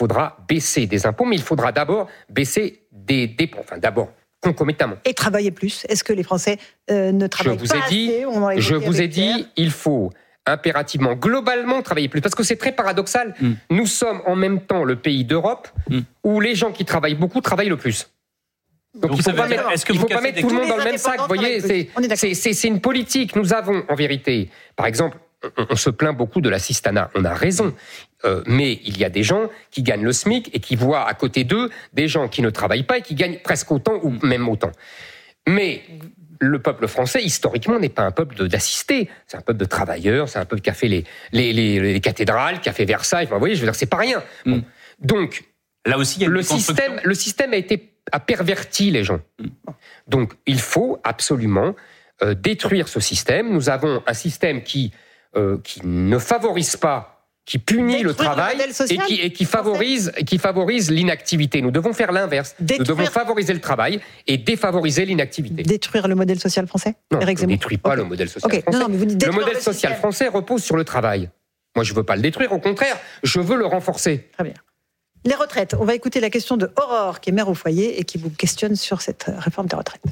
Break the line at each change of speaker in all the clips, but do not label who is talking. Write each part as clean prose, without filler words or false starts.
faudra baisser des impôts, mais il faudra d'abord baisser des dépenses. Enfin, d'abord, concomitamment.
Et travailler plus. Est-ce que les Français ne travaillent pas assez?
Je vous ai dit, il faut impérativement, globalement, travailler plus. Parce que c'est très paradoxal. Nous sommes en même temps le pays d'Europe où les gens qui travaillent beaucoup travaillent le plus. Donc il ne faut pas mettre tout le monde dans le même sac. Vous voyez, c'est une politique. Nous avons, en vérité, par exemple, on se plaint beaucoup de l'assistanat. On a raison. Mais il y a des gens qui gagnent le SMIC et qui voient à côté d'eux des gens qui ne travaillent pas et qui gagnent presque autant ou même autant. Mais le peuple français, historiquement, n'est pas un peuple d'assistés. C'est un peuple de travailleurs, c'est un peuple qui a fait les cathédrales, qui a fait Versailles. Enfin, vous voyez, je veux dire, c'est pas rien. Bon. Donc, là aussi, il y a le système a perverti les gens. Donc, il faut absolument détruire ce système. Nous avons un système qui ne favorise pas, qui punit le travail et qui favorise l'inactivité. Nous devons faire l'inverse. Nous devons favoriser le travail et défavoriser l'inactivité.
Détruire le modèle social français?
Non, on ne détruit pas le modèle social français. Le modèle social français repose sur le travail. Moi, je ne veux pas le détruire. Au contraire, je veux le renforcer.
Très bien. Les retraites. On va écouter la question de Aurore, qui est mère au foyer et qui vous questionne sur cette réforme des retraites.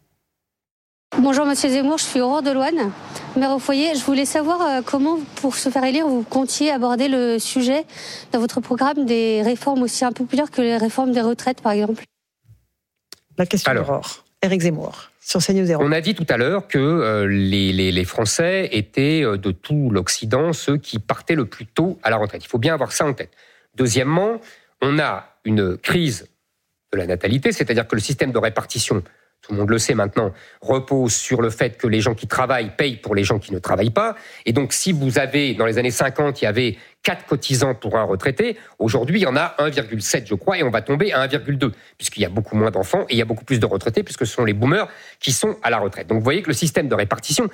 Bonjour Monsieur Zemmour, je suis Aurore Deloine, mère au foyer. Je voulais savoir comment, pour se faire élire, vous comptiez aborder le sujet dans votre programme des réformes aussi impopulaires que les réformes des retraites, par exemple.
La question d'Aurore. Éric Zemmour, sur CNews 0.
On a dit tout à l'heure que les Français étaient de tout l'Occident ceux qui partaient le plus tôt à la retraite. Il faut bien avoir ça en tête. Deuxièmement, on a une crise de la natalité, c'est-à-dire que le système de répartition, tout le monde le sait maintenant, repose sur le fait que les gens qui travaillent payent pour les gens qui ne travaillent pas. Et donc, si vous avez, dans les années 50, il y avait 4 cotisants pour un retraité, aujourd'hui, il y en a 1,7, je crois, et on va tomber à 1,2, puisqu'il y a beaucoup moins d'enfants et il y a beaucoup plus de retraités, puisque ce sont les boomers qui sont à la retraite. Donc, vous voyez que le système de répartition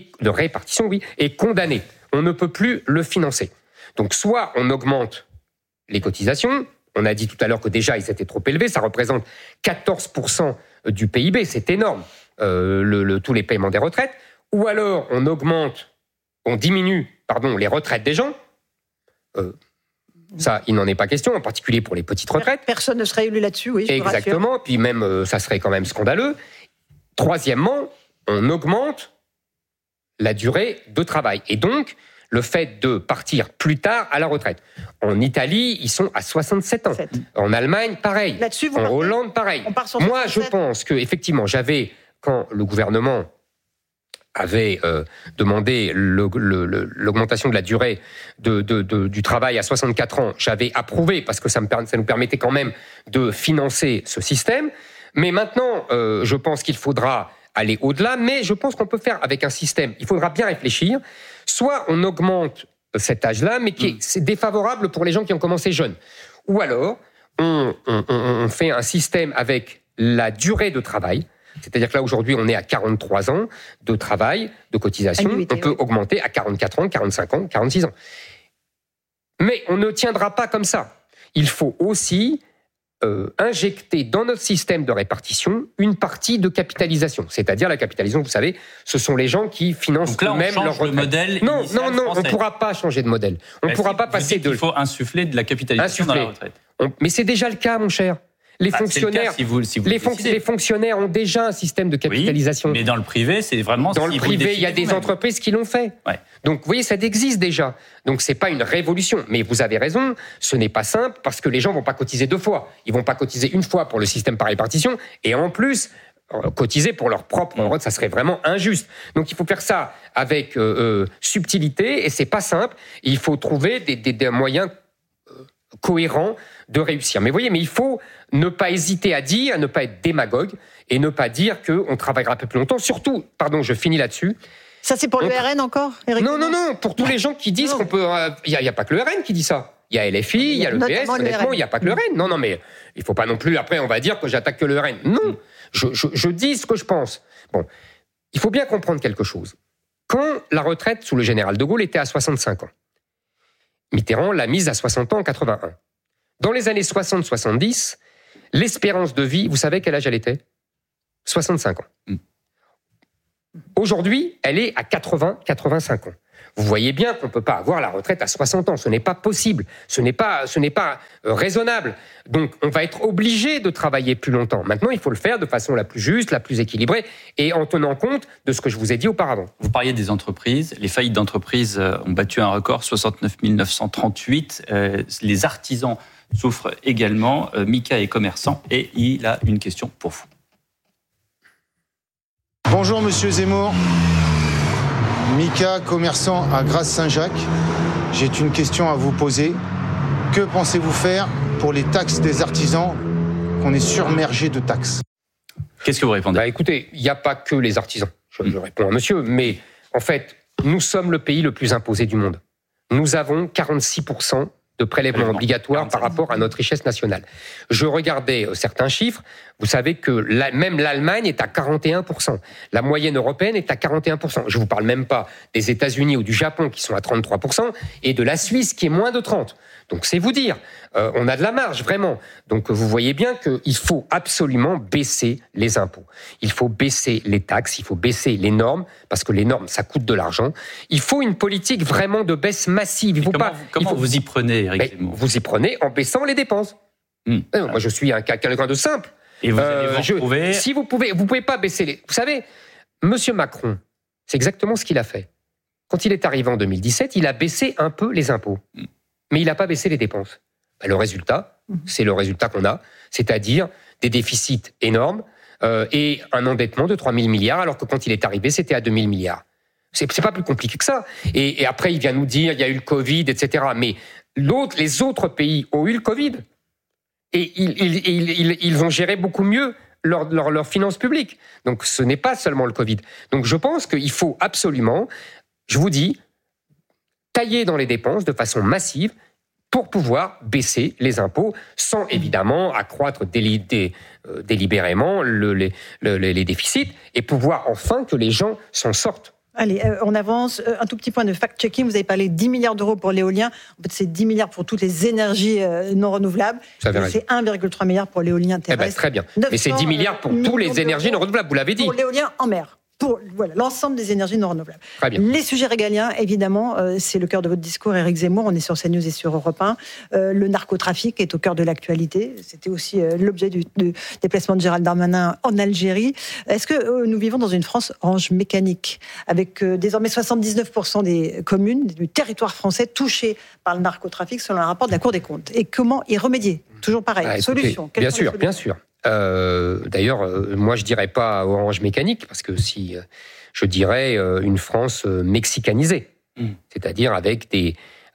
est condamné. On ne peut plus le financer. Donc, soit on augmente les cotisations. On a dit tout à l'heure que déjà, ils étaient trop élevés. Ça représente 14% du PIB. C'est énorme, tous les paiements des retraites. Ou alors, on diminue les retraites des gens. Ça, il n'en est pas question, en particulier pour les petites retraites.
Personne ne serait élu là-dessus, oui.
Exactement. Puis même, ça serait quand même scandaleux. Troisièmement, on augmente la durée de travail. Et donc, le fait de partir plus tard à la retraite. En Italie, ils sont à 67 ans. En Allemagne, pareil. En Hollande, pareil. Moi, je pense que effectivement, quand le gouvernement avait demandé l'augmentation de la durée du travail à 64 ans, j'avais approuvé parce que ça nous permettait quand même de financer ce système. Mais maintenant, je pense qu'il faudra aller au-delà, mais je pense qu'on peut faire avec un système. Il faudra bien réfléchir. Soit on augmente cet âge-là, mais c'est défavorable pour les gens qui ont commencé jeunes. Ou alors, on fait un système avec la durée de travail. C'est-à-dire que là, aujourd'hui, on est à 43 ans de travail, de cotisation. On peut augmenter à 44 ans, 45 ans, 46 ans. Mais on ne tiendra pas comme ça. Il faut aussi injecter dans notre système de répartition une partie de capitalisation. C'est-à-dire la capitalisation, vous savez, ce sont les gens qui financent eux-mêmes leur retraite.
Modèle
non, on ne pourra pas changer de modèle. On ne pourra pas passer de...
Il faut insuffler de la capitalisation dans la retraite.
Mais c'est déjà le cas, mon cher. Les fonctionnaires, les fonctionnaires ont déjà un système de capitalisation.
Oui, mais dans le privé, c'est vraiment...
Dans le privé, il y a des entreprises qui l'ont fait. Ouais. Donc, vous voyez, ça existe déjà. Donc, c'est pas une révolution. Mais vous avez raison, ce n'est pas simple parce que les gens vont pas cotiser 2 fois. Ils vont pas cotiser une fois pour le système par répartition et en plus, cotiser pour leur propre retraite, ça serait vraiment injuste. Donc, il faut faire ça avec subtilité et c'est pas simple. Il faut trouver des moyens cohérents de réussir. Mais vous voyez, il faut ne pas hésiter à dire, ne pas être démagogue et ne pas dire qu'on travaillera un peu plus longtemps. Surtout, je finis là-dessus.
Ça, c'est pour le RN encore, Éric?
Non, pour tous les gens qui disent qu'on peut... Il n'y a pas que le RN qui dit ça. Il y a LFI, il y a le PS, honnêtement, il n'y a pas que le RN. Non, mais il ne faut pas non plus, après, on va dire que j'attaque que le RN. Non, je dis ce que je pense. Bon, il faut bien comprendre quelque chose. Quand la retraite sous le général de Gaulle était à 65 ans, Mitterrand l'a mise à 60 ans en 81. Dans les années 60-70, l'espérance de vie, vous savez quel âge elle était ? 65 ans. Aujourd'hui, elle est à 80-85 ans. Vous voyez bien qu'on ne peut pas avoir la retraite à 60 ans. Ce n'est pas possible. Ce n'est pas raisonnable. Donc, on va être obligé de travailler plus longtemps. Maintenant, il faut le faire de façon la plus juste, la plus équilibrée et en tenant compte de ce que je vous ai dit auparavant.
Vous parliez des entreprises. Les faillites d'entreprises ont battu un record, 69 938. Les artisans souffrent également. Mika est commerçant et il a une question pour vous.
Bonjour Monsieur Zemmour. Mika, commerçant à Grasse-Saint-Jacques. J'ai une question à vous poser. Que pensez-vous faire pour les taxes des artisans, qu'on est submergé de taxes?
Qu'est-ce que vous répondez?
Écoutez, il n'y a pas que les artisans. Je réponds à monsieur, mais en fait, nous sommes le pays le plus imposé du monde. Nous avons 46% de prélèvements obligatoires par rapport à notre richesse nationale. Je regardais certains chiffres. Vous savez que même l'Allemagne est à 41%. La moyenne européenne est à 41%. Je ne vous parle même pas des États-Unis ou du Japon qui sont à 33% et de la Suisse qui est moins de 30%. Donc c'est vous dire, on a de la marge, vraiment. Donc vous voyez bien qu'il faut absolument baisser les impôts. Il faut baisser les taxes, il faut baisser les normes, parce que les normes, ça coûte de l'argent. Il faut une politique vraiment de baisse massive.
Comment vous y prenez, Éric Zemmour?
Vous y prenez en baissant les dépenses. Moi, je suis quelqu'un de simple.
Et vous allez vous retrouver...
Si vous pouvez pas baisser les... Vous savez, Monsieur Macron, c'est exactement ce qu'il a fait. Quand il est arrivé en 2017, il a baissé un peu les impôts. Mais il n'a pas baissé les dépenses. Le résultat, c'est le résultat qu'on a, c'est-à-dire des déficits énormes et un endettement de 3 000 milliards, alors que quand il est arrivé, c'était à 2 000 milliards. C'est pas plus compliqué que ça. Et après, il vient nous dire, il y a eu le Covid, etc. Mais les autres pays ont eu le Covid. Et ils vont gérer beaucoup mieux leurs finances publiques. Donc, ce n'est pas seulement le Covid. Donc, je pense qu'il faut absolument, je vous dis, tailler dans les dépenses de façon massive pour pouvoir baisser les impôts sans évidemment accroître délibérément les déficits et pouvoir enfin que les gens s'en sortent.
Allez, on avance. Un tout petit point de fact-checking. Vous avez parlé de 10 milliards d'euros pour l'éolien. En fait, c'est 10 milliards pour toutes les énergies non renouvelables. C'est 1,3 milliard pour l'éolien terrestre.
Très bien. Mais c'est 10 milliards pour toutes les énergies non renouvelables, vous l'avez dit.
Pour l'éolien en mer. Pour l'ensemble des énergies non renouvelables.
Très bien.
Les sujets régaliens, évidemment, c'est le cœur de votre discours, Éric Zemmour. On est sur CNews et sur Europe 1. Le narcotrafic est au cœur de l'actualité. C'était aussi l'objet du déplacement de Gérald Darmanin en Algérie. Est-ce que nous vivons dans une France orange mécanique, avec désormais 79% des communes du territoire français touchées par le narcotrafic, selon un rapport de la Cour des comptes? Et comment y remédier? Toujours pareil. Solution.
Bien sûr. D'ailleurs, moi je dirais pas orange mécanique, parce que si je dirais une France mexicanisée, c'est-à-dire avec des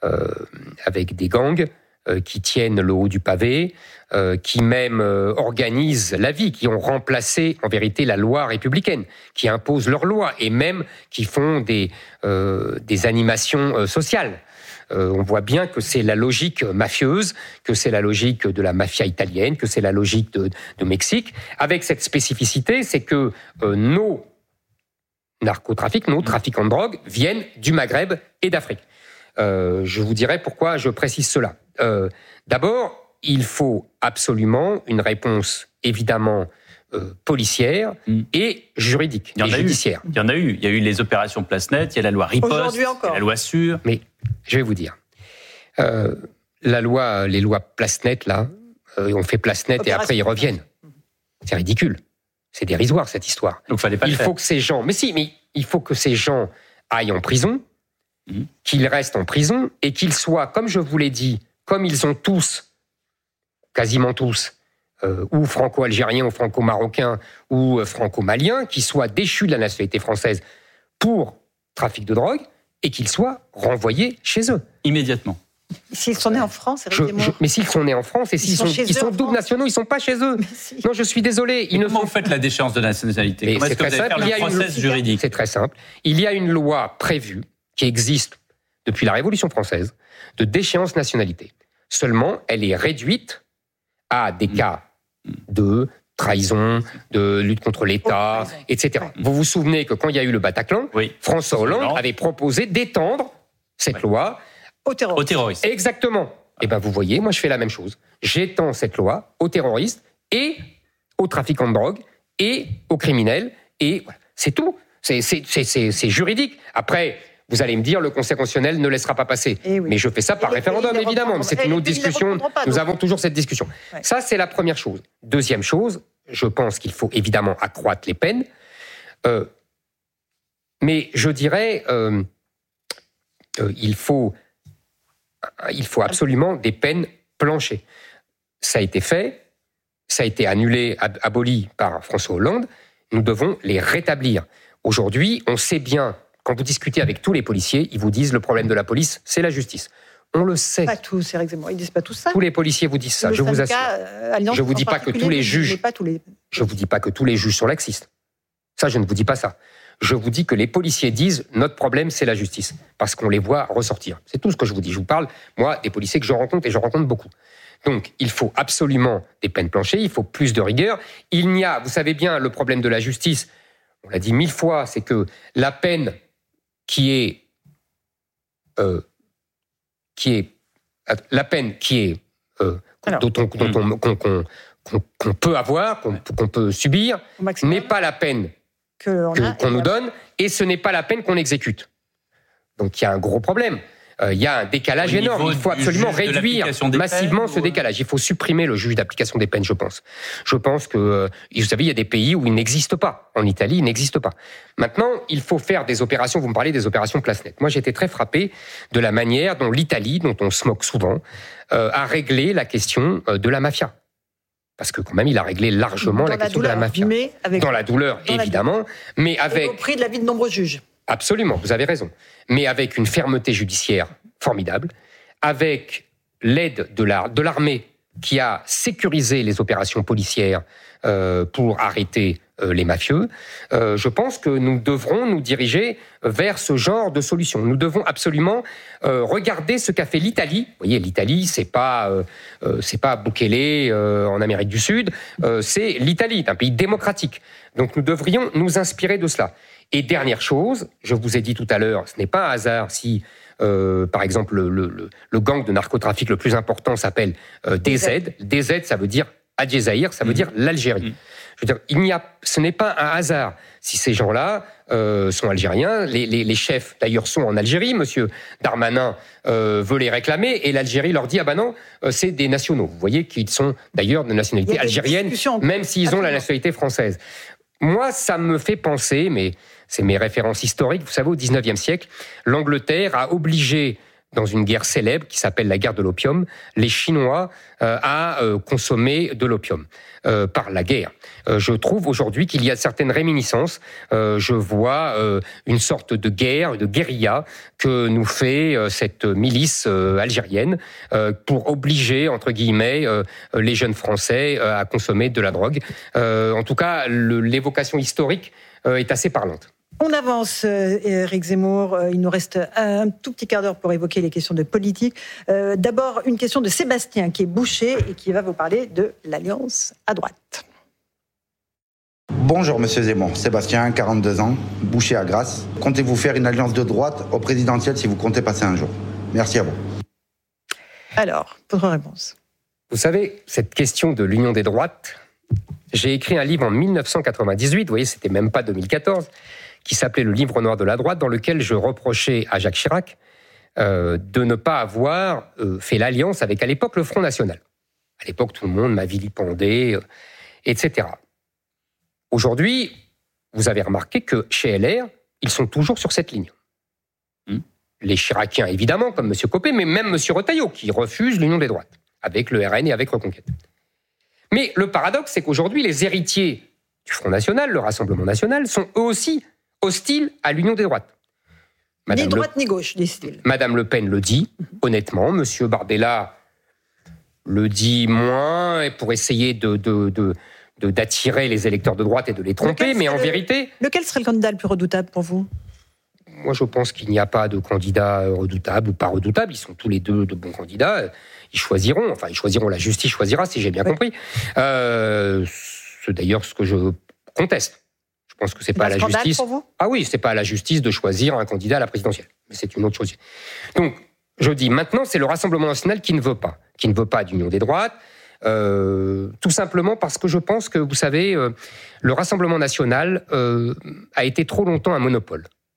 gangs qui tiennent le haut du pavé, qui même organisent la vie, qui ont remplacé en vérité la loi républicaine, qui imposent leurs lois et même qui font des animations sociales. On voit bien que c'est la logique mafieuse, que c'est la logique de la mafia italienne, que c'est la logique de Mexique, avec cette spécificité, c'est que nos narcotrafics, nos trafiquants de drogue viennent du Maghreb et d'Afrique. Je vous dirai pourquoi je précise cela. D'abord, il faut absolument une réponse évidemment policière et juridique et judiciaire.
Il y en a eu. Il y a eu les opérations Place Net, il y a la loi Riposte, il y a la loi Sûre.
Mais je vais vous dire, les lois Place Net, là, on fait Place Net et après ils reviennent. C'est ridicule. C'est dérisoire cette histoire.
Donc fallait pas le faire.
Il faut que ces gens, mais il faut que ces gens aillent en prison, qu'ils restent en prison et qu'ils soient, comme je vous l'ai dit, comme ils ont tous, quasiment tous, ou franco-algériens, ou franco-marocains, ou franco-maliens, qui soient déchus de la nationalité française pour trafic de drogue, et qu'ils soient renvoyés chez eux.
Immédiatement.
S'ils sont nés en France,
mais s'ils sont nés en France, et s'ils sont doubles nationaux, ils ne sont pas chez eux. Non, je suis désolé.
Comment vous faites la déchéance de nationalité? Comment est-ce que vous allez faire le process juridique?
C'est très simple. Il y a une loi prévue, qui existe depuis la Révolution française, de déchéance nationalité. Seulement, elle est réduite à des cas de trahison, de lutte contre l'État, etc. Vous vous souvenez que quand il y a eu le Bataclan, François Hollande avait proposé d'étendre cette loi
aux terroristes.
Exactement. Et bien vous voyez, moi je fais la même chose. J'étends cette loi aux terroristes et aux trafiquants de drogue et aux criminels. Et voilà. C'est tout. C'est juridique. Après, Vous allez me dire, le Conseil constitutionnel ne laissera pas passer.
Oui.
Mais je fais ça par référendum, évidemment. C'est une autre discussion. Nous avons toujours cette discussion. Ouais. Ça, c'est la première chose. Deuxième chose, je pense qu'il faut évidemment accroître les peines. Mais je dirais, il faut absolument des peines planchées. Ça a été fait, ça a été annulé, aboli par François Hollande. Nous devons les rétablir. Aujourd'hui, on sait bien, quand vous discutez avec tous les policiers, ils vous disent le problème de la police, c'est la justice. On le sait.
Pas tous, Éric Zemmour. Ils disent pas tous ça.
Tous les policiers vous disent ça, je vous assure. Je vous dis pas que tous les juges. Je vous dis pas que tous les juges sont laxistes. Ça, je ne vous dis pas ça. Je vous dis que les policiers disent notre problème, c'est la justice, parce qu'on les voit ressortir. C'est tout ce que je vous dis. Je vous parle, moi, des policiers que je rencontre, et je rencontre beaucoup. Donc, il faut absolument des peines planchées, il faut plus de rigueur. Il y a, vous savez bien, le problème de la justice, on l'a dit 1000 fois, c'est que la peine qu'on peut avoir, qu'on peut subir, n'est pas la peine qu'on nous donne, et ce n'est pas la peine qu'on exécute. Donc il y a un gros problème. Il y a un décalage énorme. Il faut absolument réduire massivement ce décalage. Il faut supprimer le juge d'application des peines, je pense. Je pense que, vous savez, il y a des pays où il n'existe pas. En Italie, il n'existe pas. Maintenant, il faut faire des opérations, vous me parlez des opérations place nette. Moi, j'ai été très frappé de la manière dont l'Italie, dont on se moque souvent, a réglé la question de la mafia. Parce que quand même, il a réglé largement la question de la mafia. Dans la douleur, évidemment, mais avec...
Et au prix de la vie de nombreux juges.
Absolument, vous avez raison. Mais avec une fermeté judiciaire formidable, avec l'aide de l'armée qui a sécurisé les opérations policières pour arrêter les mafieux, je pense que nous devrons nous diriger vers ce genre de solution. Nous devons absolument regarder ce qu'a fait l'Italie. Vous voyez, l'Italie, c'est pas Bukele en Amérique du Sud, c'est l'Italie, un pays démocratique. Donc nous devrions nous inspirer de cela. Et dernière chose, je vous ai dit tout à l'heure, ce n'est pas un hasard si, par exemple, le gang de narcotrafic le plus important s'appelle DZ. DZ, ça veut dire Adjezaïr, ça veut dire l'Algérie. Je veux dire, ce n'est pas un hasard si ces gens-là sont algériens. Les chefs, d'ailleurs, sont en Algérie. Monsieur Darmanin veut les réclamer et l'Algérie leur dit « Ah ben non, c'est des nationaux ». Vous voyez qu'ils sont d'ailleurs de nationalité algérienne, même s'ils ont la nationalité française. Moi, ça me fait penser, mais c'est mes références historiques, vous savez, au XIXe siècle, l'Angleterre a obligé, dans une guerre célèbre qui s'appelle la guerre de l'opium, les Chinois à consommer de l'opium par la guerre. Je trouve aujourd'hui qu'il y a certaines réminiscences. Je vois une sorte de guerre, de guérilla que nous fait cette milice algérienne pour obliger, entre guillemets, les jeunes Français à consommer de la drogue. En tout cas, l'évocation historique est assez parlante.
On avance, Éric Zemmour. Il nous reste un tout petit quart d'heure pour évoquer les questions de politique. D'abord, une question de Sébastien, qui est boucher et qui va vous parler de l'Alliance à droite.
Bonjour, monsieur Zemmour. Sébastien, 42 ans, boucher à Grasse. Comptez-vous faire une alliance de droite au présidentiel si vous comptez passer un jour? Merci à vous.
Alors, votre réponse.
Vous savez, cette question de l'union des droites, j'ai écrit un livre en 1998, vous voyez, c'était même pas 2014, qui s'appelait Le Livre noir de la droite, dans lequel je reprochais à Jacques Chirac de ne pas avoir fait l'alliance avec, à l'époque, le Front National. À l'époque, tout le monde m'a vilipendé, etc. Aujourd'hui, vous avez remarqué que chez LR, ils sont toujours sur cette ligne. Les Chiraciens, évidemment, comme M. Copé, mais même M. Retailleau, qui refuse l'union des droites, avec le RN et avec Reconquête. Mais le paradoxe, c'est qu'aujourd'hui, les héritiers du Front National, le Rassemblement National, sont eux aussi hostiles à l'union des droites.
Ni droite ni gauche, disent-ils.
Madame Le Pen le dit, honnêtement. Monsieur Bardella le dit moins, pour essayer d'attirer les électeurs de droite et de les tromper, mais en vérité...
Lequel serait le candidat le plus redoutable pour vous ?
Moi, je pense qu'il n'y a pas de candidat redoutable ou pas redoutable. Ils sont tous les deux de bons candidats. Ils choisiront, la justice choisira, si j'ai bien compris. C'est d'ailleurs ce que je conteste. Je pense que c'est pas à la justice.
Pour vous ?
Ah oui, c'est pas à la justice de choisir un candidat à la présidentielle. Mais c'est une autre chose. Donc, je dis maintenant, c'est le Rassemblement national qui ne veut pas d'union des droites. Tout simplement parce que je pense que, vous savez, le Rassemblement national a été trop longtemps un monopole.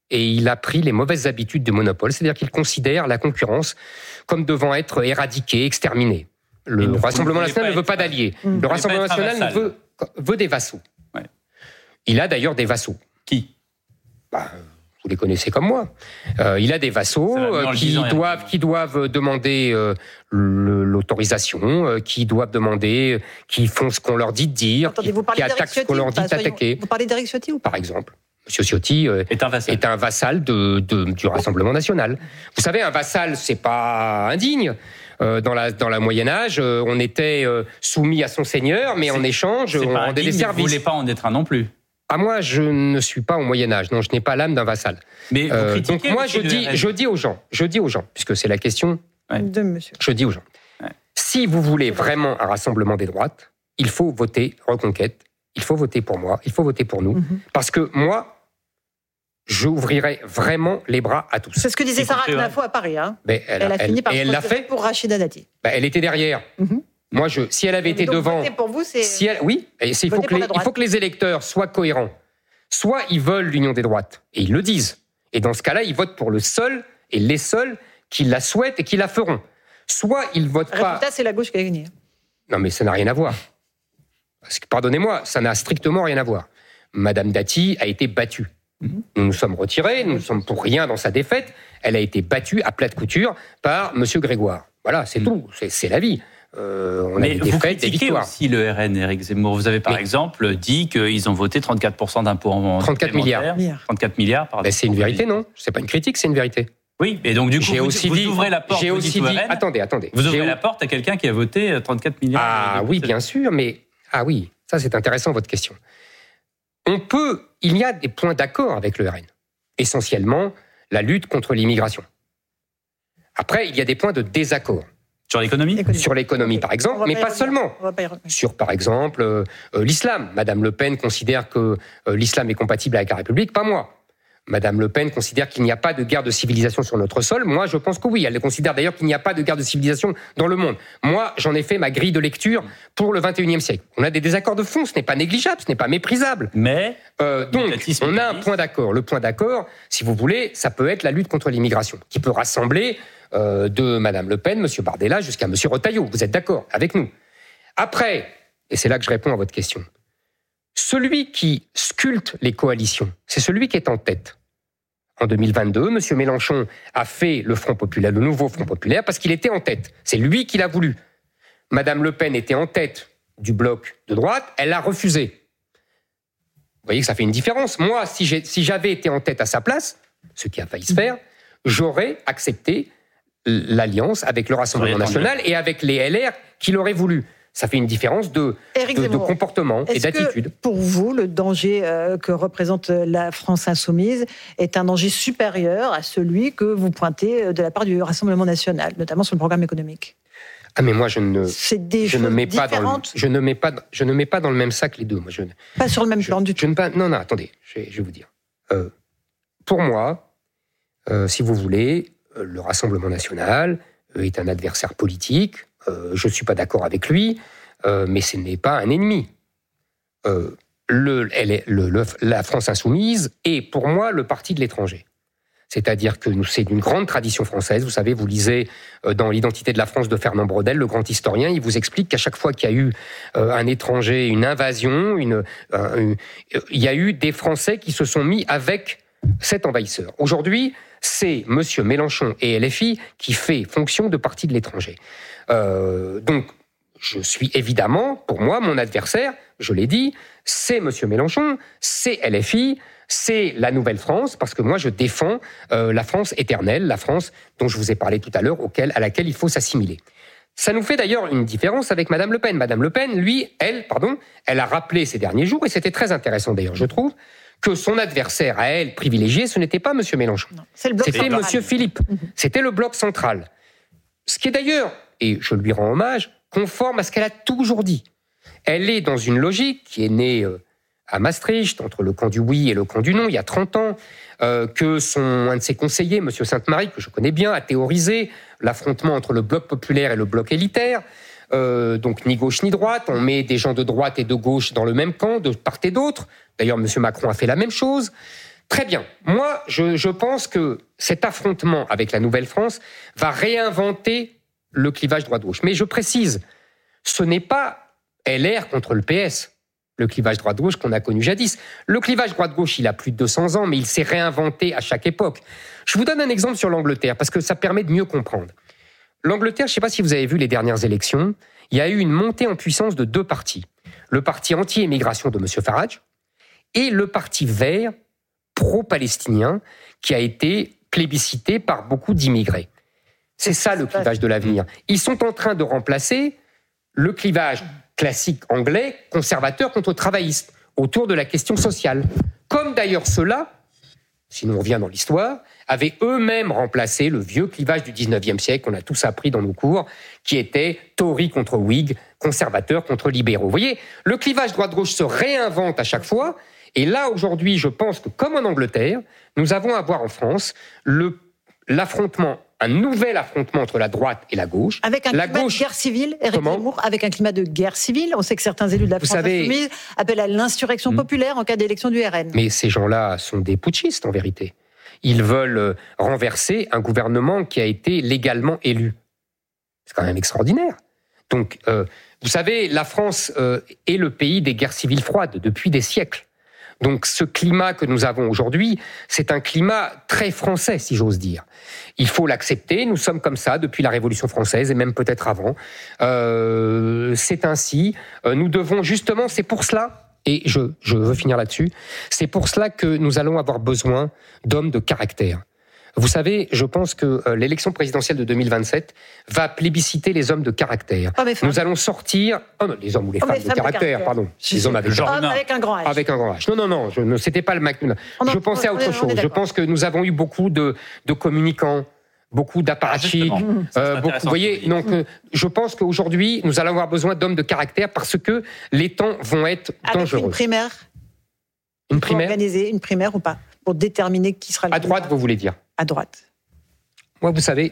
et il a pris les mauvaises habitudes du monopole, c'est-à-dire qu'il considère la concurrence comme devant être éradiquée, exterminée. Le Rassemblement national ne veut pas d'alliés. Le Rassemblement national veut des vassaux.
Ouais.
Il a d'ailleurs des vassaux.
Qui ?
Vous les connaissez comme moi. Il a des vassaux qui doivent demander l'autorisation, qui doivent demander, qui font ce qu'on leur dit de dire, qui attaquent ce qu'on leur dit d'attaquer.
Vous parlez d'Éric Ciotti ou pas ?
Par exemple. M. Ciotti est un vassal du Rassemblement national. Vous savez, un vassal, c'est pas indigne. Dans la Moyen-Âge, on était soumis à son seigneur, mais en échange, on rendait des services.
Vous ne voulez pas en être un non plus.
Moi, je ne suis pas au Moyen-Âge. Non, je n'ai pas l'âme d'un vassal.
Mais
donc moi, je dis aux gens, puisque c'est la question
de monsieur.
Je dis aux gens, si vous voulez vraiment un rassemblement des droites, il faut voter Reconquête, il faut voter pour moi, il faut voter pour nous, parce que moi, j'ouvrirai vraiment les bras à tous.
C'est ce que disait Sarah Knafo à Paris. Hein.
Elle a fini par se
fait pour Rachida Dati.
Elle était derrière. Moi, si elle avait été devant...
Pour vous, c'est...
Il faut que les électeurs soient cohérents. Soit ils veulent l'union des droites, et ils le disent. Et dans ce cas-là, ils votent pour le seul et les seuls qui la souhaitent et qui la feront. Soit ils votent pas...
Résultat, c'est la gauche qui a gagné.
Non, mais ça n'a rien à voir. Parce que, pardonnez-moi, ça n'a strictement rien à voir. Madame Dati a été battue. Nous nous sommes retirés, nous ne sommes pour rien dans sa défaite. Elle a été battue à plate couture par M. Grégoire. Voilà, c'est tout, c'est la vie. On a des défaites, des victoires.
Aussi le RN, Éric Zemmour. Vous avez par exemple dit qu'ils ont voté 34% d'impôts en
34 milliards.
34 milliards, pardon.
C'est une vérité, non ? C'est pas une critique, c'est une vérité.
Oui, et donc du coup, vous ouvrez la porte.
Attendez.
Vous ouvrez la porte à quelqu'un qui a voté 34 milliards.
Ah oui, bien sûr, mais ça c'est intéressant votre question. Il y a des points d'accord avec le RN. Essentiellement, la lutte contre l'immigration. Après, il y a des points de désaccord.
Sur l'économie ?
Sur l'économie, par exemple, mais pas seulement. Sur, par exemple, l'islam. Madame Le Pen considère que l'islam est compatible avec la République, pas moi. Madame Le Pen considère qu'il n'y a pas de guerre de civilisation sur notre sol. Moi, je pense que oui. Elle considère d'ailleurs qu'il n'y a pas de guerre de civilisation dans le monde. Moi, j'en ai fait ma grille de lecture pour le XXIe siècle. On a des désaccords de fond, ce n'est pas négligeable, ce n'est pas méprisable.
Mais
donc, on a un point d'accord. Le point d'accord, si vous voulez, ça peut être la lutte contre l'immigration, qui peut rassembler de Madame Le Pen, Monsieur Bardella, jusqu'à Monsieur Retailleau. Vous êtes d'accord avec nous ? Après, et c'est là que je réponds à votre question, celui qui sculpte les coalitions, c'est celui qui est en tête. En 2022, M. Mélenchon a fait le Front populaire, le nouveau Front populaire, parce qu'il était en tête. C'est lui qui l'a voulu. Madame Le Pen était en tête du bloc de droite, elle l'a refusé. Vous voyez que ça fait une différence. Moi, si j'avais été en tête à sa place, ce qui a failli se faire, j'aurais accepté l'alliance avec le Rassemblement national et avec les LR qui l'auraient voulu. Ça fait une différence de comportement et d'attitude.
Que pour vous, le danger que représente la France insoumise est un danger supérieur à celui que vous pointez de la part du Rassemblement national, notamment sur le programme économique ?
Mais moi, je ne mets pas dans le même sac les deux. Moi,
pas sur le même plan du tout.
Non, attendez, je vais vous dire. Pour moi, si vous voulez, le Rassemblement national est un adversaire politique. Je ne suis pas d'accord avec lui, mais ce n'est pas un ennemi. La France insoumise est, pour moi, le parti de l'étranger. C'est-à-dire que c'est d'une grande tradition française. Vous savez, vous lisez dans l'Identité de la France de Fernand Braudel, le grand historien, il vous explique qu'à chaque fois qu'il y a eu un étranger, une invasion, il y a eu des Français qui se sont mis avec cet envahisseur. Aujourd'hui, c'est M. Mélenchon et LFI qui fait fonction de parti de l'étranger. Donc, je suis évidemment, pour moi, mon adversaire, je l'ai dit, c'est M. Mélenchon, c'est LFI, c'est la Nouvelle France, parce que moi, je défends la France éternelle, la France dont je vous ai parlé tout à l'heure, à laquelle il faut s'assimiler. Ça nous fait d'ailleurs une différence avec Madame Le Pen. Madame Le Pen, elle a rappelé ces derniers jours, et c'était très intéressant d'ailleurs, je trouve, que son adversaire à elle, privilégié, ce n'était pas M. Mélenchon.
Non,
c'était M. Philippe. C'était le bloc central. Ce qui est d'ailleurs, et je lui rends hommage, conforme à ce qu'elle a toujours dit. Elle est dans une logique qui est née à Maastricht, entre le camp du oui et le camp du non, il y a 30 ans, que un de ses conseillers, M. Sainte-Marie, que je connais bien, a théorisé l'affrontement entre le bloc populaire et le bloc élitaire. Donc ni gauche ni droite, on met des gens de droite et de gauche dans le même camp, de part et d'autre. D'ailleurs, M. Macron a fait la même chose. Très bien. Moi, je pense que cet affrontement avec la Nouvelle-France va réinventer le clivage droite-gauche. Mais je précise, ce n'est pas LR contre le PS, le clivage droite-gauche qu'on a connu jadis. Le clivage droite-gauche, il a plus de 200 ans, mais il s'est réinventé à chaque époque. Je vous donne un exemple sur l'Angleterre, parce que ça permet de mieux comprendre. L'Angleterre, je ne sais pas si vous avez vu les dernières élections, il y a eu une montée en puissance de 2 partis. Le parti anti-émigration de M. Farage et le parti vert pro-palestinien qui a été plébiscité par beaucoup d'immigrés. C'est ça le clivage de l'avenir. Ils sont en train de remplacer le clivage classique anglais, conservateur contre travailliste, autour de la question sociale. Comme d'ailleurs ceux-là, si on revient dans l'histoire, avaient eux-mêmes remplacé le vieux clivage du 19e siècle, qu'on a tous appris dans nos cours, qui était Tory contre Whig, conservateur contre libéraux. Vous voyez, le clivage droite-gauche se réinvente à chaque fois. Et là, aujourd'hui, je pense que, comme en Angleterre, nous avons à voir en France l'affrontement, un nouvel affrontement entre la droite et la gauche.
Avec un climat de guerre civile, Éric Zemmour, avec un climat de guerre civile. On sait que certains élus de la France insoumise appellent à l'insurrection populaire en cas d'élection du RN.
Mais ces gens-là sont des putschistes, en vérité. Ils veulent renverser un gouvernement qui a été légalement élu. C'est quand même extraordinaire. Donc, vous savez, la France est le pays des guerres civiles froides depuis des siècles. Donc ce climat que nous avons aujourd'hui, c'est un climat très français, si j'ose dire. Il faut l'accepter, nous sommes comme ça depuis la Révolution française et même peut-être avant. C'est ainsi. Nous devons justement, c'est pour cela, et je veux finir là-dessus, c'est pour cela que nous allons avoir besoin d'hommes de caractère. Vous savez, je pense que l'élection présidentielle de 2027 va plébisciter les hommes de caractère. Nous allons sortir... les hommes ou les femmes de caractère, pardon. Les hommes avec
un grand H.
Avec un grand H. Non, c'était pas le Macron. Je pensais à autre chose. Je pense que nous avons eu beaucoup de communicants, beaucoup d'apparatchiks. Vous voyez, donc je pense qu'aujourd'hui, nous allons avoir besoin d'hommes de caractère parce que les temps vont être dangereux.
Avec une primaire.
Une primaire.
Organiser une primaire ou pas pour déterminer qui sera le
à droite, vous voulez dire?
À droite.
Moi, vous savez,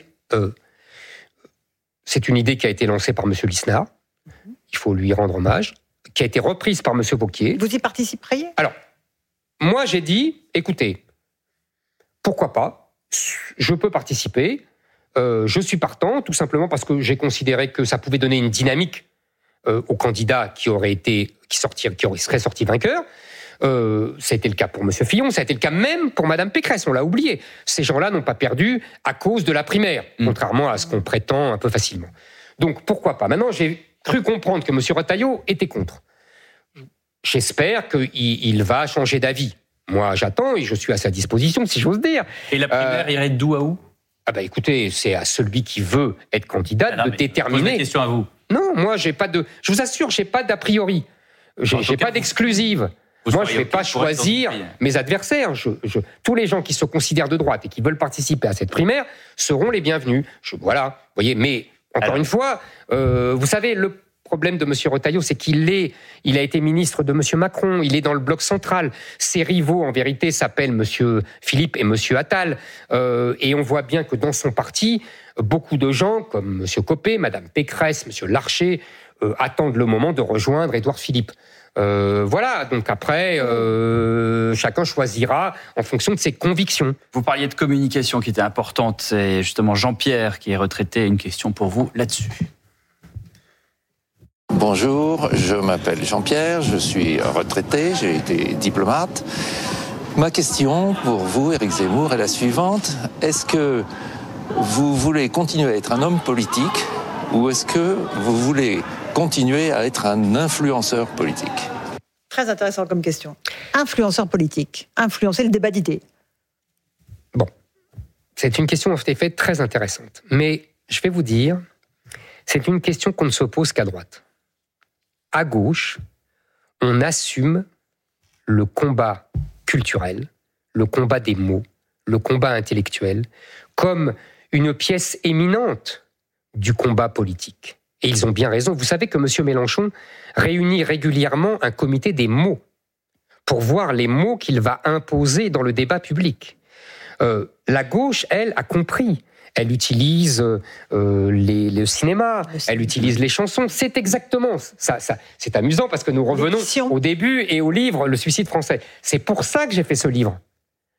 c'est une idée qui a été lancée par M. Lisnard. Il faut lui rendre hommage. Qui a été reprise par M. Wauquiez.
Vous y participeriez?
Alors, moi, j'ai dit, écoutez, pourquoi pas? Je peux participer. Je suis partant, tout simplement parce que j'ai considéré que ça pouvait donner une dynamique au candidat qui serait sorti vainqueur. Ça a été le cas pour M. Fillon, ça a été le cas même pour Mme Pécresse, on l'a oublié. Ces gens-là n'ont pas perdu à cause de la primaire, contrairement à ce qu'on prétend un peu facilement. Donc pourquoi pas? Maintenant, j'ai cru comprendre que M. Retailleau était contre. J'espère qu'il va changer d'avis. Moi, j'attends et je suis à sa disposition, si j'ose dire.
Et la primaire irait d'où à où?
Écoutez, c'est à celui qui veut être candidat de déterminer.
Je pose la question à vous.
Non, moi, je vous assure, j'ai pas d'a priori. J'ai pas d'exclusive. Moi, je ne vais pas choisir mes adversaires. Tous les gens qui se considèrent de droite et qui veulent participer à cette primaire seront les bienvenus. Voilà, vous voyez. Mais encore une fois, vous savez, le problème de M. Retailleau, c'est qu'il a été ministre de M. Macron. Il est dans le bloc central. Ses rivaux, en vérité, s'appellent M. Philippe et M. Attal. Et on voit bien que dans son parti, beaucoup de gens, comme M. Copé, Mme Pécresse, M. Larcher, attendent le moment de rejoindre Édouard Philippe. Voilà, donc après, chacun choisira en fonction de ses convictions.
Vous parliez de communication qui était importante, c'est justement Jean-Pierre qui est retraité. Une question pour vous là-dessus.
Bonjour, je m'appelle Jean-Pierre, je suis retraité, j'ai été diplomate. Ma question pour vous, Éric Zemmour, est la suivante. Est-ce que vous voulez continuer à être un homme politique ou est-ce que vous voulez continuer à être un influenceur politique?
Très intéressant comme question. Influenceur politique, influencer le débat d'idées.
Bon, c'est une question en fait très intéressante. Mais je vais vous dire, c'est une question qu'on ne se pose qu'à droite. À gauche, on assume le combat culturel, le combat des mots, le combat intellectuel, comme une pièce éminente du combat politique. Et ils ont bien raison. Vous savez que M. Mélenchon réunit régulièrement un comité des mots pour voir les mots qu'il va imposer dans le débat public. La gauche, elle, a compris. Elle utilise le cinéma, elle utilise les chansons. C'est exactement ça. C'est amusant parce que nous revenons au début et au livre « Le suicide français ». C'est pour ça que j'ai fait ce livre.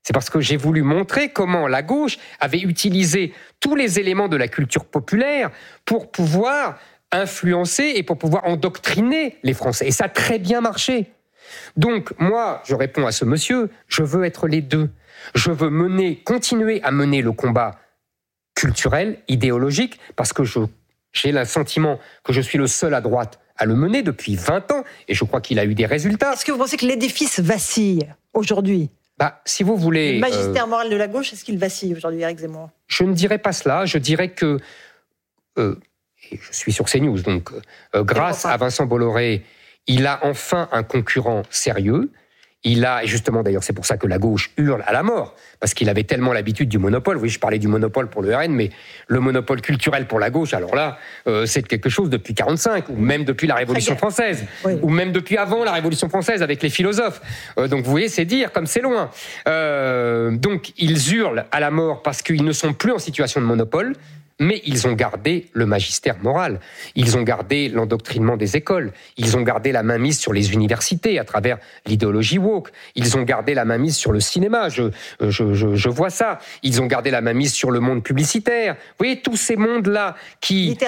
C'est parce que j'ai voulu montrer comment la gauche avait utilisé tous les éléments de la culture populaire pour pouvoir influencer et pour pouvoir endoctriner les Français. Et ça a très bien marché. Donc, moi, je réponds à ce monsieur, je veux être les deux. Je veux continuer à mener le combat culturel, idéologique, parce que j'ai le sentiment que je suis le seul à droite à le mener depuis 20 ans, et je crois qu'il a eu des résultats.
Est-ce que vous pensez que l'édifice vacille aujourd'hui ?
Si vous voulez...
Le magistère moral de la gauche, est-ce qu'il vacille aujourd'hui, Éric Zemmour ?
Je ne dirais pas cela, je dirais que... et je suis sur CNews, donc grâce à Vincent Bolloré, il a enfin un concurrent sérieux. Et justement, d'ailleurs, c'est pour ça que la gauche hurle à la mort, parce qu'il avait tellement l'habitude du monopole. Oui, je parlais du monopole pour le RN, mais le monopole culturel pour la gauche, alors là, c'est quelque chose depuis 1945, ou même depuis la Révolution française, ou même depuis avant la Révolution française avec les philosophes. Donc, vous voyez, c'est dire comme c'est loin. Donc, ils hurlent à la mort parce qu'ils ne sont plus en situation de monopole, mais ils ont gardé le magistère moral, ils ont gardé l'endoctrinement des écoles, ils ont gardé la mainmise sur les universités à travers l'idéologie woke, ils ont gardé la mainmise sur le cinéma, je vois ça, ils ont gardé la mainmise sur le monde publicitaire. Vous voyez, tous ces mondes-là qui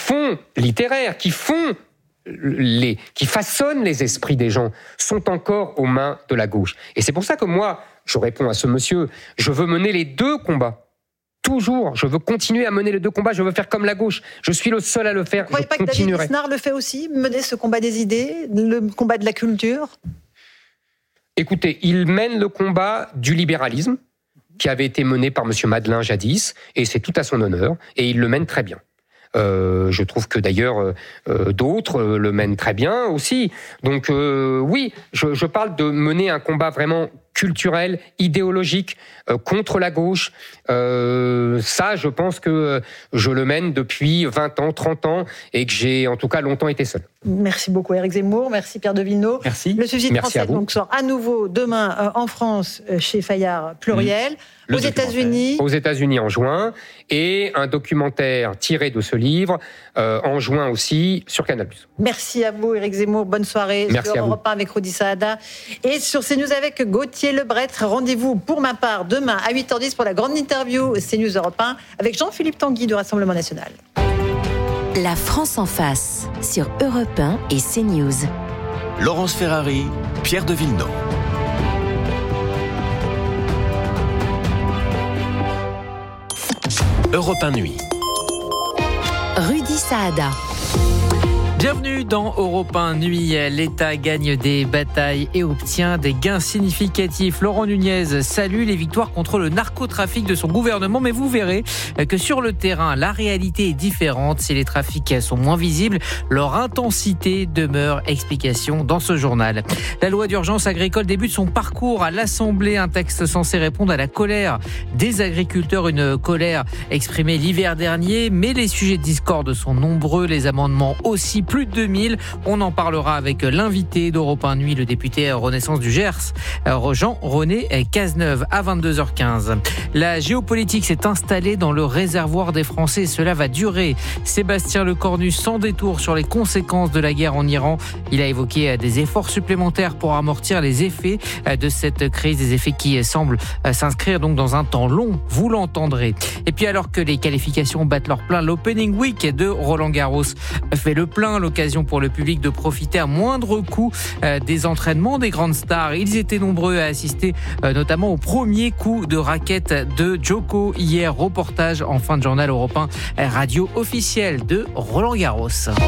façonnent les esprits des gens sont encore aux mains de la gauche. Et c'est pour ça que moi, je réponds à ce monsieur, je veux mener les deux combats. Toujours, je veux continuer à mener les deux combats, je veux faire comme la gauche. Je suis le seul à le faire,
je continuerai. Vous ne croyez pas que David Lisnard le fait aussi, mener ce combat des idées, le combat de la culture ?
Écoutez, il mène le combat du libéralisme, qui avait été mené par M. Madelin jadis, et c'est tout à son honneur, et il le mène très bien. Je trouve que d'ailleurs d'autres le mènent très bien aussi. Donc oui, je parle de mener un combat vraiment culturel, idéologique, contre la gauche. Ça, je pense que je le mène depuis 20 ans, 30 ans, et que j'ai en tout cas longtemps été seul.
Merci beaucoup Éric Zemmour, merci Pierre de Villeneuve.
Merci.
Le sujet français donc sort à nouveau demain en France chez Fayard Pluriel. Aux États-Unis
en juin, et un documentaire tiré de ce livre en juin aussi sur Canal+.
Merci à vous Éric Zemmour, bonne soirée.
Merci
sur
à
Europe 1 avec Rudi Saada et sur CNews avec Gauthier Lebret. Rendez-vous pour ma part demain à 8h10 pour la grande interview CNews Europe 1 avec Jean-Philippe Tanguy du Rassemblement National.
La France en face sur Europe 1 et CNews.
Laurence Ferrari, Pierre de Villeneuve. Europe 1 Nuit.
Rudi Saada.
Bienvenue dans Europe 1 Nuit. L'État gagne des batailles et obtient des gains significatifs. Laurent Nunez salue les victoires contre le narcotrafic de son gouvernement, mais vous verrez que sur le terrain, la réalité est différente. Si les trafics sont moins visibles, leur intensité demeure. Explication dans ce journal. La loi d'urgence agricole débute son parcours à l'Assemblée. Un texte censé répondre à la colère des agriculteurs, une colère exprimée l'hiver dernier, mais les sujets de discorde sont nombreux, les amendements aussi. Plus de 2000, on en parlera avec l'invité d'Europe 1 Nuit, le député Renaissance du Gers, Jean-René Cazeneuve, à 22h15. La géopolitique s'est installée dans le réservoir des Français, cela va durer. Sébastien Lecornu sans détour sur les conséquences de la guerre en Iran. Il a évoqué des efforts supplémentaires pour amortir les effets de cette crise, des effets qui semblent s'inscrire donc dans un temps long, vous l'entendrez. Et puis alors que les qualifications battent leur plein, l'Opening Week de Roland-Garros fait le plein. L'occasion pour le public de profiter à moindre coût des entraînements des grandes stars. Ils étaient nombreux à assister notamment au premier coup de raquette de Djoko hier. Reportage en fin de journal Europe 1, radio officielle de Roland-Garros.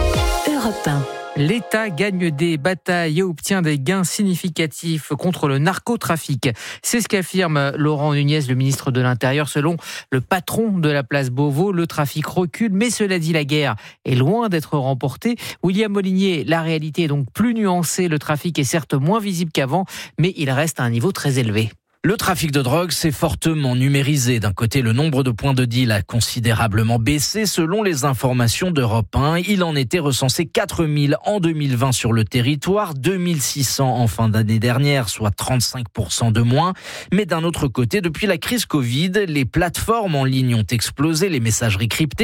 Europe 1.
L'État gagne des batailles et obtient des gains significatifs contre le narcotrafic. C'est ce qu'affirme Laurent Nunez, le ministre de l'Intérieur. Selon le patron de la place Beauvau, le trafic recule, mais cela dit, la guerre est loin d'être remportée. William Molinier, la réalité est donc plus nuancée. Le trafic est certes moins visible qu'avant, mais il reste à un niveau très élevé.
Le trafic de drogue s'est fortement numérisé. D'un côté, le nombre de points de deal a considérablement baissé. Selon les informations d'Europe 1, il en était recensé 4000 en 2020 sur le territoire, 2600 en fin d'année dernière, soit 35% de moins. Mais d'un autre côté, depuis la crise Covid, les plateformes en ligne ont explosé, les messageries cryptées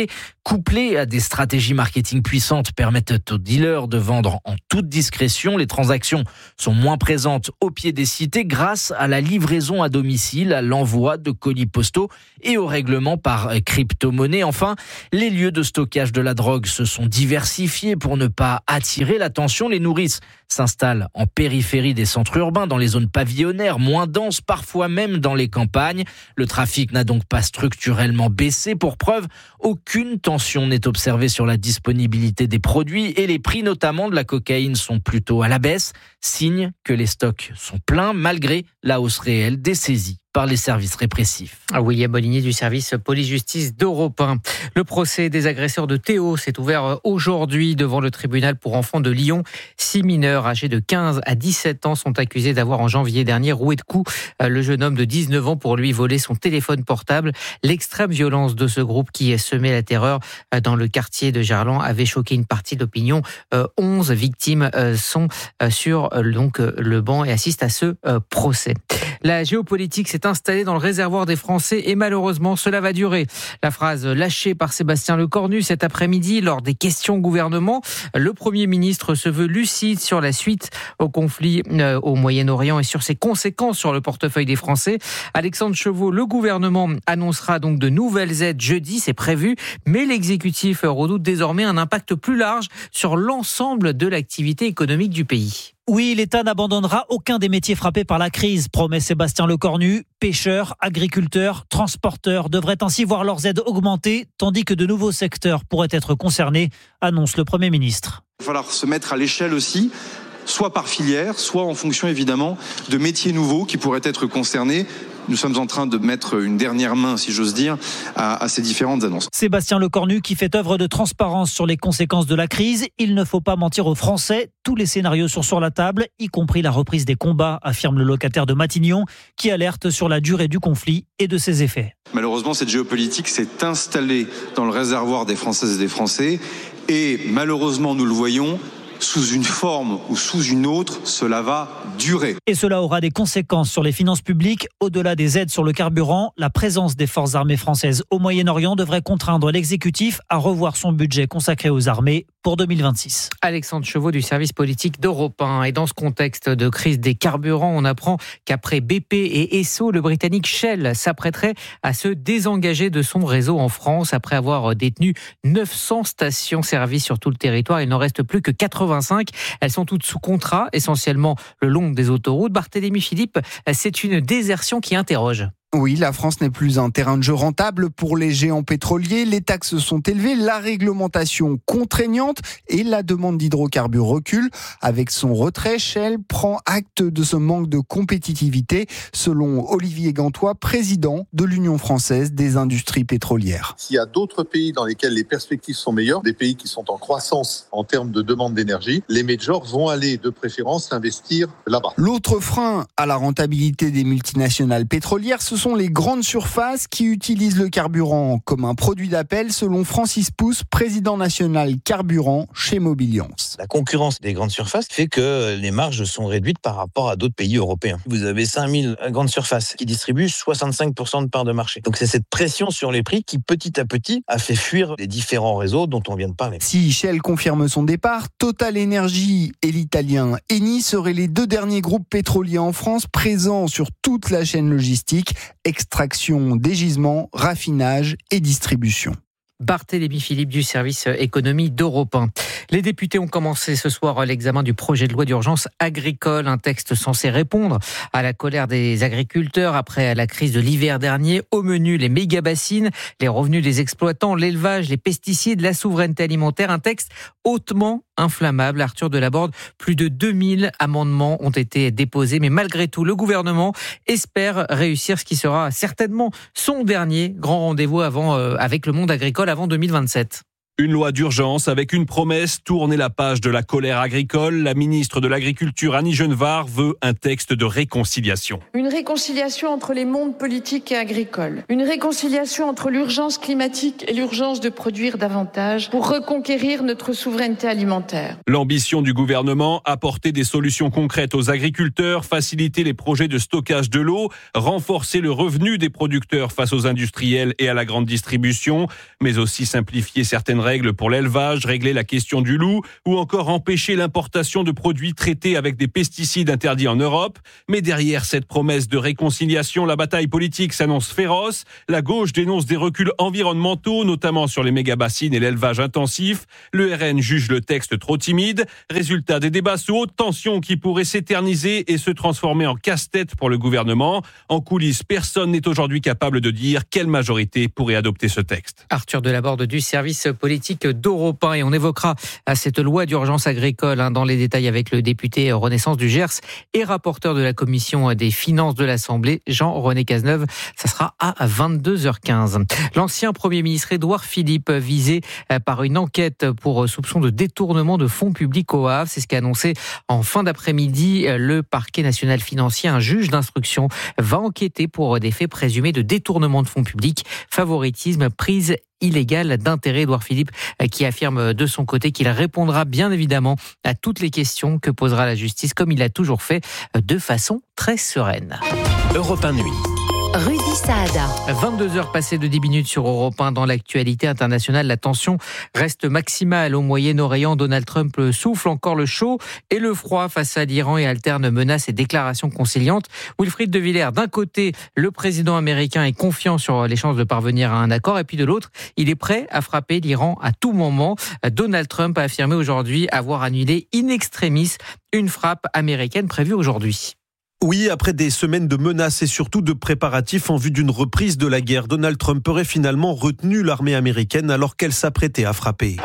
couplées à des stratégies marketing puissantes, permettent aux dealers de vendre en toute discrétion. Les transactions sont moins présentes au pied des cités grâce à la livraison à domicile, à l'envoi de colis postaux et au règlement par crypto-monnaie. Enfin, les lieux de stockage de la drogue se sont diversifiés pour ne pas attirer l'attention. Les nourrices s'installent en périphérie des centres urbains, dans les zones pavillonnaires, moins denses, parfois même dans les campagnes. Le trafic n'a donc pas structurellement baissé. Pour preuve, aucune tension n'est observée sur la disponibilité des produits et les prix, notamment de la cocaïne, sont plutôt à la baisse, signe que les stocks sont pleins malgré la hausse réelle des saisies par les services répressifs.
William Molinier du service police-justice d'Europe 1. Le procès des agresseurs de Théo s'est ouvert aujourd'hui devant le tribunal pour enfants de Lyon. 6 mineurs âgés de 15 à 17 ans sont accusés d'avoir en janvier dernier roué de coups le jeune homme de 19 ans pour lui voler son téléphone portable. L'extrême violence de ce groupe qui semait la terreur dans le quartier de Gerland avait choqué une partie de l'opinion. 11 victimes sont sur le banc et assistent à ce procès. La géopolitique s'est installée dans le réservoir des Français et malheureusement, cela va durer. La phrase lâchée par Sébastien Lecornu cet après-midi lors des questions au gouvernement. Le Premier ministre se veut lucide sur la suite au conflit au Moyen-Orient et sur ses conséquences sur le portefeuille des Français. Alexandre Chevaux, le gouvernement annoncera donc de nouvelles aides jeudi, c'est prévu, mais l'exécutif redoute désormais un impact plus large sur l'ensemble de l'activité économique du pays.
Oui, l'État n'abandonnera aucun des métiers frappés par la crise, promet Sébastien Lecornu. Pêcheurs, agriculteurs, transporteurs devraient ainsi voir leurs aides augmenter, tandis que de nouveaux secteurs pourraient être concernés, annonce le Premier ministre.
Il va falloir se mettre à l'échelle aussi, soit par filière, soit en fonction évidemment de métiers nouveaux qui pourraient être concernés. Nous sommes en train de mettre une dernière main, si j'ose dire, à ces différentes annonces.
Sébastien Lecornu qui fait œuvre de transparence sur les conséquences de la crise. Il ne faut pas mentir aux Français. Tous les scénarios sont sur la table, y compris la reprise des combats, affirme le locataire de Matignon, qui alerte sur la durée du conflit et de ses effets.
Malheureusement, cette géopolitique s'est installée dans le réservoir des Françaises et des Français. Et malheureusement, nous le voyons, sous une forme ou sous une autre, cela va durer.
Et cela aura des conséquences sur les finances publiques. Au-delà des aides sur le carburant, la présence des forces armées françaises au Moyen-Orient devrait contraindre l'exécutif à revoir son budget consacré aux armées pour 2026.
Alexandre Chevaux du service politique d'Europe 1. Et dans ce contexte de crise des carburants, on apprend qu'après BP et Esso, le britannique Shell s'apprêterait à se désengager de son réseau en France. Après avoir détenu 900 stations-service sur tout le territoire, il n'en reste plus que 85. Elles sont toutes sous contrat, essentiellement le long des autoroutes. Barthélémy Philippe, c'est une désertion qui interroge.
Oui, la France n'est plus un terrain de jeu rentable pour les géants pétroliers. Les taxes sont élevées, la réglementation contraignante et la demande d'hydrocarbures recule. Avec son retrait, Shell prend acte de ce manque de compétitivité, selon Olivier Gantois, président de l'Union française des industries pétrolières.
S'il y a d'autres pays dans lesquels les perspectives sont meilleures, des pays qui sont en croissance en termes de demande d'énergie, les majors vont aller de préférence investir là-bas.
L'autre frein à la rentabilité des multinationales pétrolières, ce sont les grandes surfaces qui utilisent le carburant comme un produit d'appel, selon Francis Pousse, président national carburant chez Mobiliance.
La concurrence des grandes surfaces fait que les marges sont réduites par rapport à d'autres pays européens. Vous avez 5000 grandes surfaces qui distribuent 65% de parts de marché. Donc c'est cette pression sur les prix qui petit à petit a fait fuir les différents réseaux dont on vient de parler.
Si Shell confirme son départ, Total Energy et l'italien Eni seraient les deux derniers groupes pétroliers en France présents sur toute la chaîne logistique. Extraction des gisements, raffinage et distribution.
Barthélémy Philippe du service économie d'Europe 1. Les députés ont commencé ce soir l'examen du projet de loi d'urgence agricole, un texte censé répondre à la colère des agriculteurs après la crise de l'hiver dernier. Au menu, les méga-bassines, les revenus des exploitants, l'élevage, les pesticides, la souveraineté alimentaire, un texte hautement inflammable. Arthur Delaborde, plus de 2000 amendements ont été déposés, mais malgré tout, le gouvernement espère réussir ce qui sera certainement son dernier grand rendez-vous avec le monde agricole avant 2027.
Une loi d'urgence avec une promesse, tourner la page de la colère agricole. La ministre de l'Agriculture, Annie Genevard, veut un texte de réconciliation.
Une réconciliation entre les mondes politiques et agricoles. Une réconciliation entre l'urgence climatique et l'urgence de produire davantage pour reconquérir notre souveraineté alimentaire.
L'ambition du gouvernement, apporter des solutions concrètes aux agriculteurs, faciliter les projets de stockage de l'eau, renforcer le revenu des producteurs face aux industriels et à la grande distribution, mais aussi simplifier certaines règles pour l'élevage, régler la question du loup ou encore empêcher l'importation de produits traités avec des pesticides interdits en Europe. Mais derrière cette promesse de réconciliation, la bataille politique s'annonce féroce. La gauche dénonce des reculs environnementaux, notamment sur les méga-bassines et l'élevage intensif. Le RN juge le texte trop timide. Résultat des débats sous haute tension qui pourraient s'éterniser et se transformer en casse-tête pour le gouvernement. En coulisses, personne n'est aujourd'hui capable de dire quelle majorité pourrait adopter ce texte.
Arthur Delaborde du service politique d'Europe 1 et on évoquera cette loi d'urgence agricole dans les détails avec le député Renaissance du Gers et rapporteur de la commission des finances de l'Assemblée, Jean-René Cazeneuve. Ça sera à 22h15. L'ancien Premier ministre Édouard Philippe visé par une enquête pour soupçon de détournement de fonds publics au Havre. C'est ce qu'a annoncé en fin d'après-midi le parquet national financier. Un juge d'instruction va enquêter pour des faits présumés de détournement de fonds publics, favoritisme, prise illégale d'intérêt. Édouard Philippe qui affirme de son côté qu'il répondra bien évidemment à toutes les questions que posera la justice, comme il l'a toujours fait, de façon très sereine.
Europe 1 Nuit.
Rudy Saada.
22h passées de 10 minutes sur Europe 1. Dans l'actualité internationale, la tension reste maximale au Moyen-Orient. Donald Trump souffle encore le chaud et le froid face à l'Iran et alterne menaces et déclarations conciliantes. Wilfried de Villers, d'un côté, le président américain est confiant sur les chances de parvenir à un accord, et puis de l'autre, il est prêt à frapper l'Iran à tout moment. Donald Trump a affirmé aujourd'hui avoir annulé in extremis une frappe américaine prévue aujourd'hui.
Oui, après des semaines de menaces et surtout de préparatifs en vue d'une reprise de la guerre, Donald Trump aurait finalement retenu l'armée américaine alors qu'elle s'apprêtait à frapper.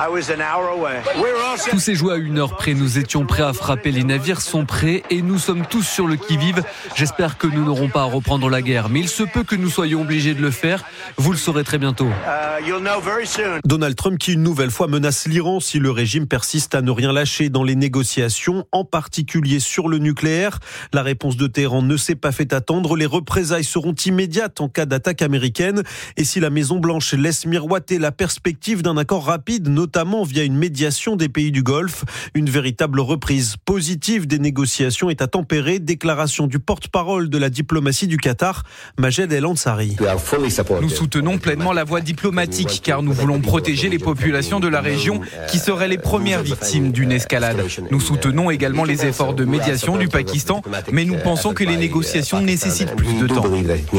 Tout s'est joué à 1 heure près. Nous étions prêts à frapper. Les navires sont prêts et nous sommes tous sur le qui-vive. J'espère que nous n'aurons pas à reprendre la guerre, mais il se peut que nous soyons obligés de le faire. Vous le saurez très bientôt.
Donald Trump qui une nouvelle fois menace l'Iran si le régime persiste à ne rien lâcher dans les négociations, en particulier sur le nucléaire. La réponse de Téhéran ne s'est pas fait attendre. Les représailles seront immédiates en cas d'attaque américaine. Et si la Maison-Blanche laisse miroiter la perspective d'un accord rapide, notamment via une médiation des pays du Golfe, une véritable reprise positive des négociations est à tempérer. Déclaration du porte-parole de la diplomatie du Qatar, Majed El Ansari.
Nous soutenons pleinement la voie diplomatique car nous voulons protéger les populations de la région qui seraient les premières victimes d'une escalade. Nous soutenons également les efforts de médiation du Pakistan, mais nous pensons que les négociations nécessitent plus de temps.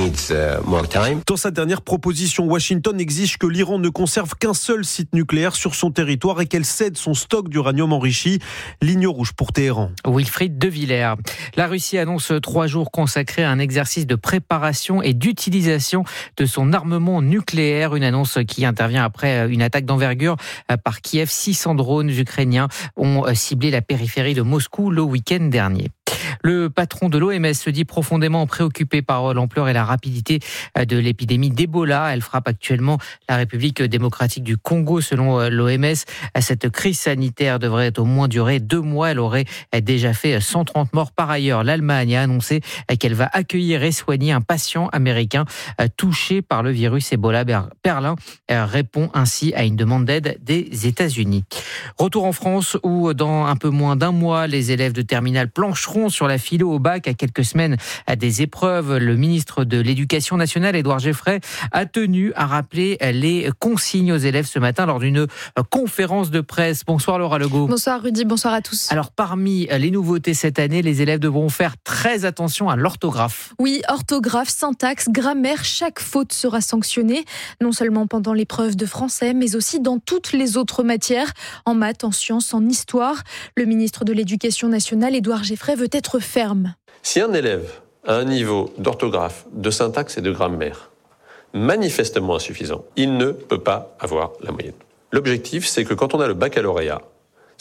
Dans sa dernière proposition, Washington exige que l'Iran ne conserve qu'un seul site nucléaire sur son territoire et qu'elle cède son stock d'uranium enrichi. Ligne rouge pour Téhéran.
Wilfried de Villers. La Russie annonce 3 jours consacrés à un exercice de préparation et d'utilisation de son armement nucléaire. Une annonce qui intervient après une attaque d'envergure par Kiev. 600 drones ukrainiens ont ciblé la périphérie de Moscou le week-end dernier. Le patron de l'OMS se dit profondément préoccupé par l'ampleur et la rapidité de l'épidémie d'Ebola. Elle frappe actuellement la République démocratique du Congo. Selon l'OMS, cette crise sanitaire devrait au moins durer 2 mois. Elle aurait déjà fait 130 morts. Par ailleurs, l'Allemagne a annoncé qu'elle va accueillir et soigner un patient américain touché par le virus Ebola. Berlin répond ainsi à une demande d'aide des États-Unis. Retour en France où dans un peu moins d'1 mois, les élèves de terminale plancheront sur la philo au bac à quelques semaines des épreuves. Le ministre de l'Éducation nationale, Édouard Geoffrey, a tenu à rappeler les consignes aux élèves ce matin lors d'une conférence de presse. Bonsoir Laura Legault.
Bonsoir Rudy, bonsoir à tous.
Alors parmi les nouveautés cette année, les élèves devront faire très attention à l'orthographe.
Oui, orthographe, syntaxe, grammaire, chaque faute sera sanctionnée, non seulement pendant l'épreuve de français, mais aussi dans toutes les autres matières, en maths, en sciences, en histoire. Le ministre de l'Éducation nationale, Édouard Geoffrey, veut être ferme.
Si un élève a un niveau d'orthographe, de syntaxe et de grammaire manifestement insuffisant, il ne peut pas avoir la moyenne. L'objectif, c'est que quand on a le baccalauréat,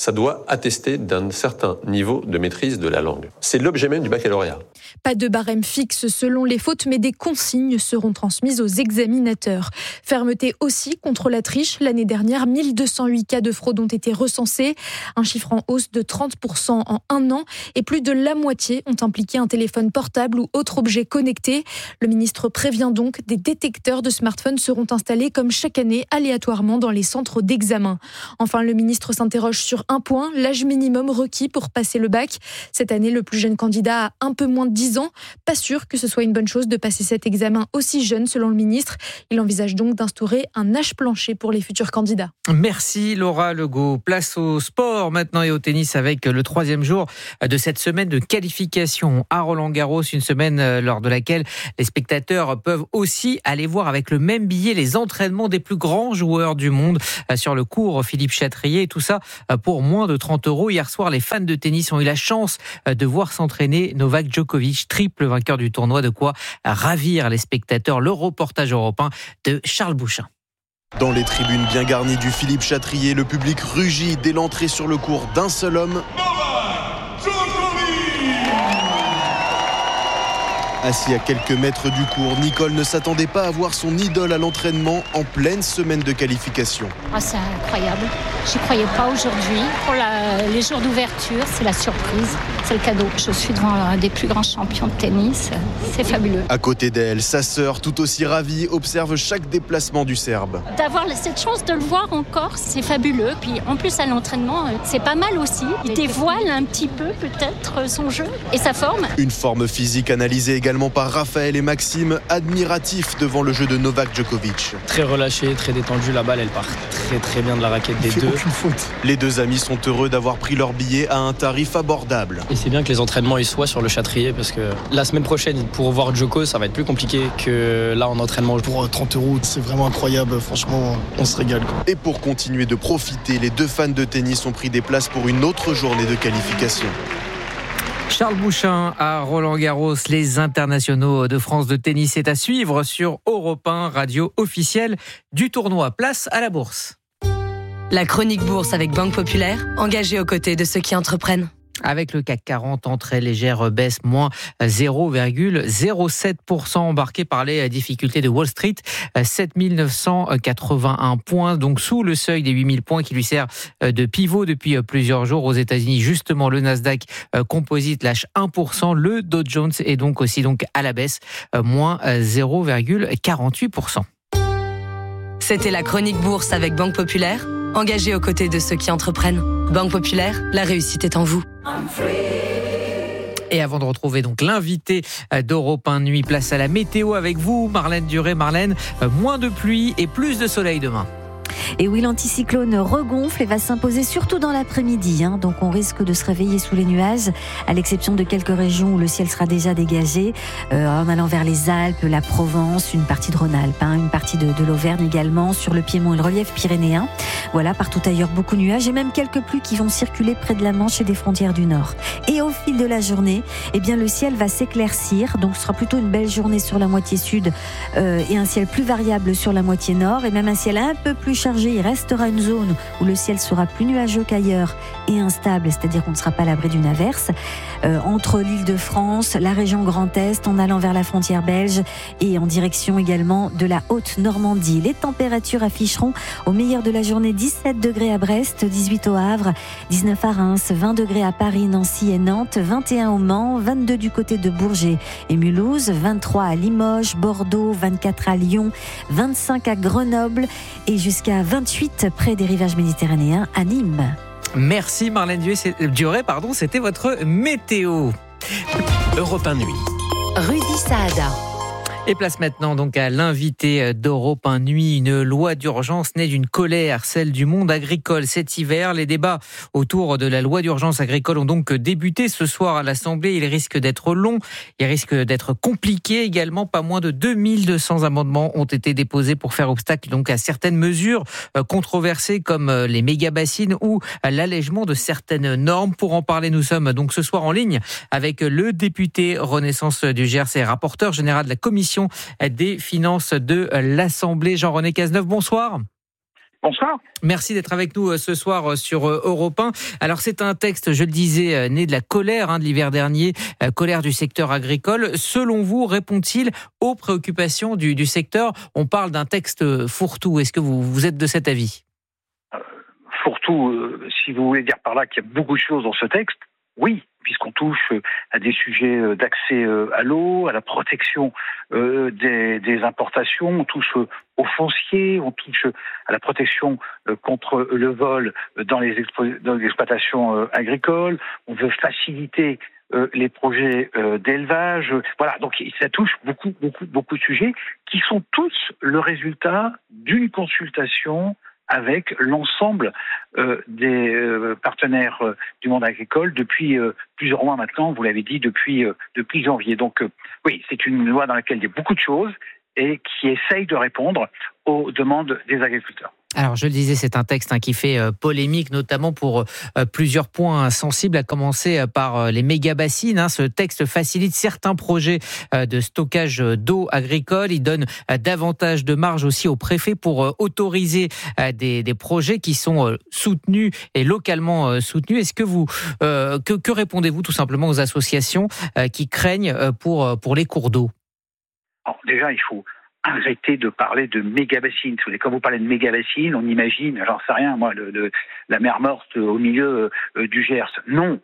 ça doit attester d'un certain niveau de maîtrise de la langue. C'est l'objet même du baccalauréat.
Pas de barème fixe selon les fautes, mais des consignes seront transmises aux examinateurs. Fermeté aussi contre la triche. L'année dernière, 1208 cas de fraude ont été recensés, un chiffre en hausse de 30% en un an, et plus de la moitié ont impliqué un téléphone portable ou autre objet connecté. Le ministre prévient donc, des détecteurs de smartphones seront installés comme chaque année aléatoirement dans les centres d'examen. Enfin, le ministre s'interroge sur un point, l'âge minimum requis pour passer le bac. Cette année, le plus jeune candidat a un peu moins de 10 ans. Pas sûr que ce soit une bonne chose de passer cet examen aussi jeune, selon le ministre. Il envisage donc d'instaurer un âge plancher pour les futurs candidats.
Merci Laura Legault. Place au sport maintenant et au tennis avec le 3e jour de cette semaine de qualification à Roland-Garros. Une semaine lors de laquelle les spectateurs peuvent aussi aller voir avec le même billet les entraînements des plus grands joueurs du monde sur le cours Philippe Chatrier. Tout ça pour moins de 30 €. Hier soir, les fans de tennis ont eu la chance de voir s'entraîner Novak Djokovic, triple vainqueur du tournoi, de quoi ravir les spectateurs. Le reportage européen de Charles Bouchin.
Dans les tribunes bien garnies du Philippe Chatrier, le public rugit dès l'entrée sur le court d'un seul homme. Assis à quelques mètres du court, Nicole ne s'attendait pas à voir son idole à l'entraînement en pleine semaine de qualification.
C'est incroyable. J'y croyais pas aujourd'hui. Pour les jours d'ouverture, c'est la surprise, c'est le cadeau. Je suis devant un des plus grands champions de tennis. C'est fabuleux.
À côté d'elle, sa sœur, tout aussi ravie, observe chaque déplacement du Serbe.
D'avoir cette chance de le voir encore, c'est fabuleux. Puis en plus à l'entraînement, c'est pas mal aussi. Il dévoile un petit peu peut-être son jeu et sa forme.
Une forme physique analysée également par Raphaël et Maxime, admiratifs devant le jeu de Novak Djokovic.
Très relâché, très détendu, la balle elle part très bien de la raquette des deux.
Aucune faute. Les deux amis sont heureux d'avoir pris leur billet à un tarif abordable.
Et c'est bien que les entraînements y soient sur le Chatrier parce que la semaine prochaine pour voir Djoko ça va être plus compliqué que là en entraînement.
Pour 30 €, c'est vraiment incroyable, franchement on se régale quoi.
Et pour continuer de profiter, les deux fans de tennis ont pris des places pour une autre journée de qualification.
Charles Bouchin à Roland-Garros, les internationaux de France de tennis est à suivre sur Europe 1, radio officielle du tournoi. Place à la bourse.
La chronique bourse avec Banque Populaire, engagée aux côtés de ceux qui entreprennent.
Avec le CAC 40 en très légère baisse, moins 0,07%, embarqué par les difficultés de Wall Street, 7 981 points, donc sous le seuil des 8000 points qui lui sert de pivot depuis plusieurs jours. Aux États-Unis, justement, le Nasdaq Composite lâche 1%, le Dow Jones est donc aussi à la baisse, moins 0,48%.
C'était la chronique bourse avec Banque Populaire, engagée aux côtés de ceux qui entreprennent. Banque Populaire, la réussite est en vous.
Et avant de retrouver donc l'invité d'Europe 1 Nuit, place à la météo avec vous, Marlène Duré. Marlène, moins de pluie et plus de soleil demain.
Et oui, l'anticyclone regonfle et va s'imposer surtout dans l'après-midi. Donc on risque de se réveiller sous les nuages, à l'exception de quelques régions où le ciel sera déjà dégagé, en allant vers les Alpes, la Provence, une partie de Rhône-Alpes, une partie de l'Auvergne également, sur le Piémont et le relief pyrénéen. Voilà, partout ailleurs, beaucoup de nuages et même quelques pluies qui vont circuler près de la Manche et des frontières du Nord. Et au fil de la journée, le ciel va s'éclaircir, donc ce sera plutôt une belle journée sur la moitié sud et un ciel plus variable sur la moitié nord et même un ciel un peu plus chargé. Il restera une zone où le ciel sera plus nuageux qu'ailleurs et instable, c'est-à-dire qu'on ne sera pas à l'abri d'une averse. Entre l'Île-de-France, la région Grand Est, en allant vers la frontière belge et en direction également de la Haute-Normandie. Les températures afficheront au meilleur de la journée 17 degrés à Brest, 18 au Havre, 19 à Reims, 20 degrés à Paris, Nancy et Nantes, 21 au Mans, 22 du côté de Bourget et Mulhouse, 23 à Limoges, Bordeaux, 24 à Lyon, 25 à Grenoble et jusqu'à 28 près des rivages méditerranéens à Nîmes.
Merci Marlène Duré, c'était votre météo.
Europe 1 Nuit.
Rudy Saada.
Et place maintenant donc à l'invité d'Europe 1 Nuit. Une loi d'urgence née d'une colère, celle du monde agricole. Cet hiver, les débats autour de la loi d'urgence agricole ont donc débuté ce soir à l'Assemblée. Il risque d'être long, il risque d'être compliqué également. Pas moins de 2200 amendements ont été déposés pour faire obstacle donc à certaines mesures controversées comme les méga-bassines ou l'allègement de certaines normes. Pour en parler, nous sommes donc ce soir en ligne avec le député Renaissance du Gers et rapporteur général de la Commission des finances de l'Assemblée, Jean-René Cazeneuve. Bonsoir.
Bonsoir.
Merci d'être avec nous ce soir sur Europe 1. Alors c'est un texte, je le disais, né de la colère de l'hiver dernier, colère du secteur agricole. Selon vous, répond-il aux préoccupations du secteur ? On parle d'un texte fourre-tout. Est-ce que vous êtes de cet avis ?
Fourre-tout, si vous voulez dire par là qu'il y a beaucoup de choses dans ce texte, oui, puisqu'on touche à des sujets d'accès à l'eau, à la protection des importations, on touche au foncier, on touche à la protection contre le vol dans les exploitations agricoles, on veut faciliter les projets d'élevage. Voilà, donc ça touche beaucoup de sujets qui sont tous le résultat d'une consultation avec l'ensemble des partenaires du monde agricole depuis plusieurs mois maintenant, vous l'avez dit, depuis janvier. Donc oui, c'est une loi dans laquelle il y a beaucoup de choses et qui essaye de répondre aux demandes des agriculteurs.
Alors, je le disais, c'est un texte qui fait polémique, notamment pour plusieurs points sensibles, à commencer par les méga-bassines. Ce texte facilite certains projets de stockage d'eau agricole. Il donne davantage de marge aussi aux préfets pour autoriser des projets qui sont soutenus et localement soutenus. Est-ce que que répondez-vous tout simplement aux associations qui craignent pour les cours d'eau ?
Alors, déjà, il faut arrêtez de parler de méga-bassines. Quand vous parlez de méga-bassines, on imagine, j'en sais rien, moi, la mer morte au milieu du Gers. Non,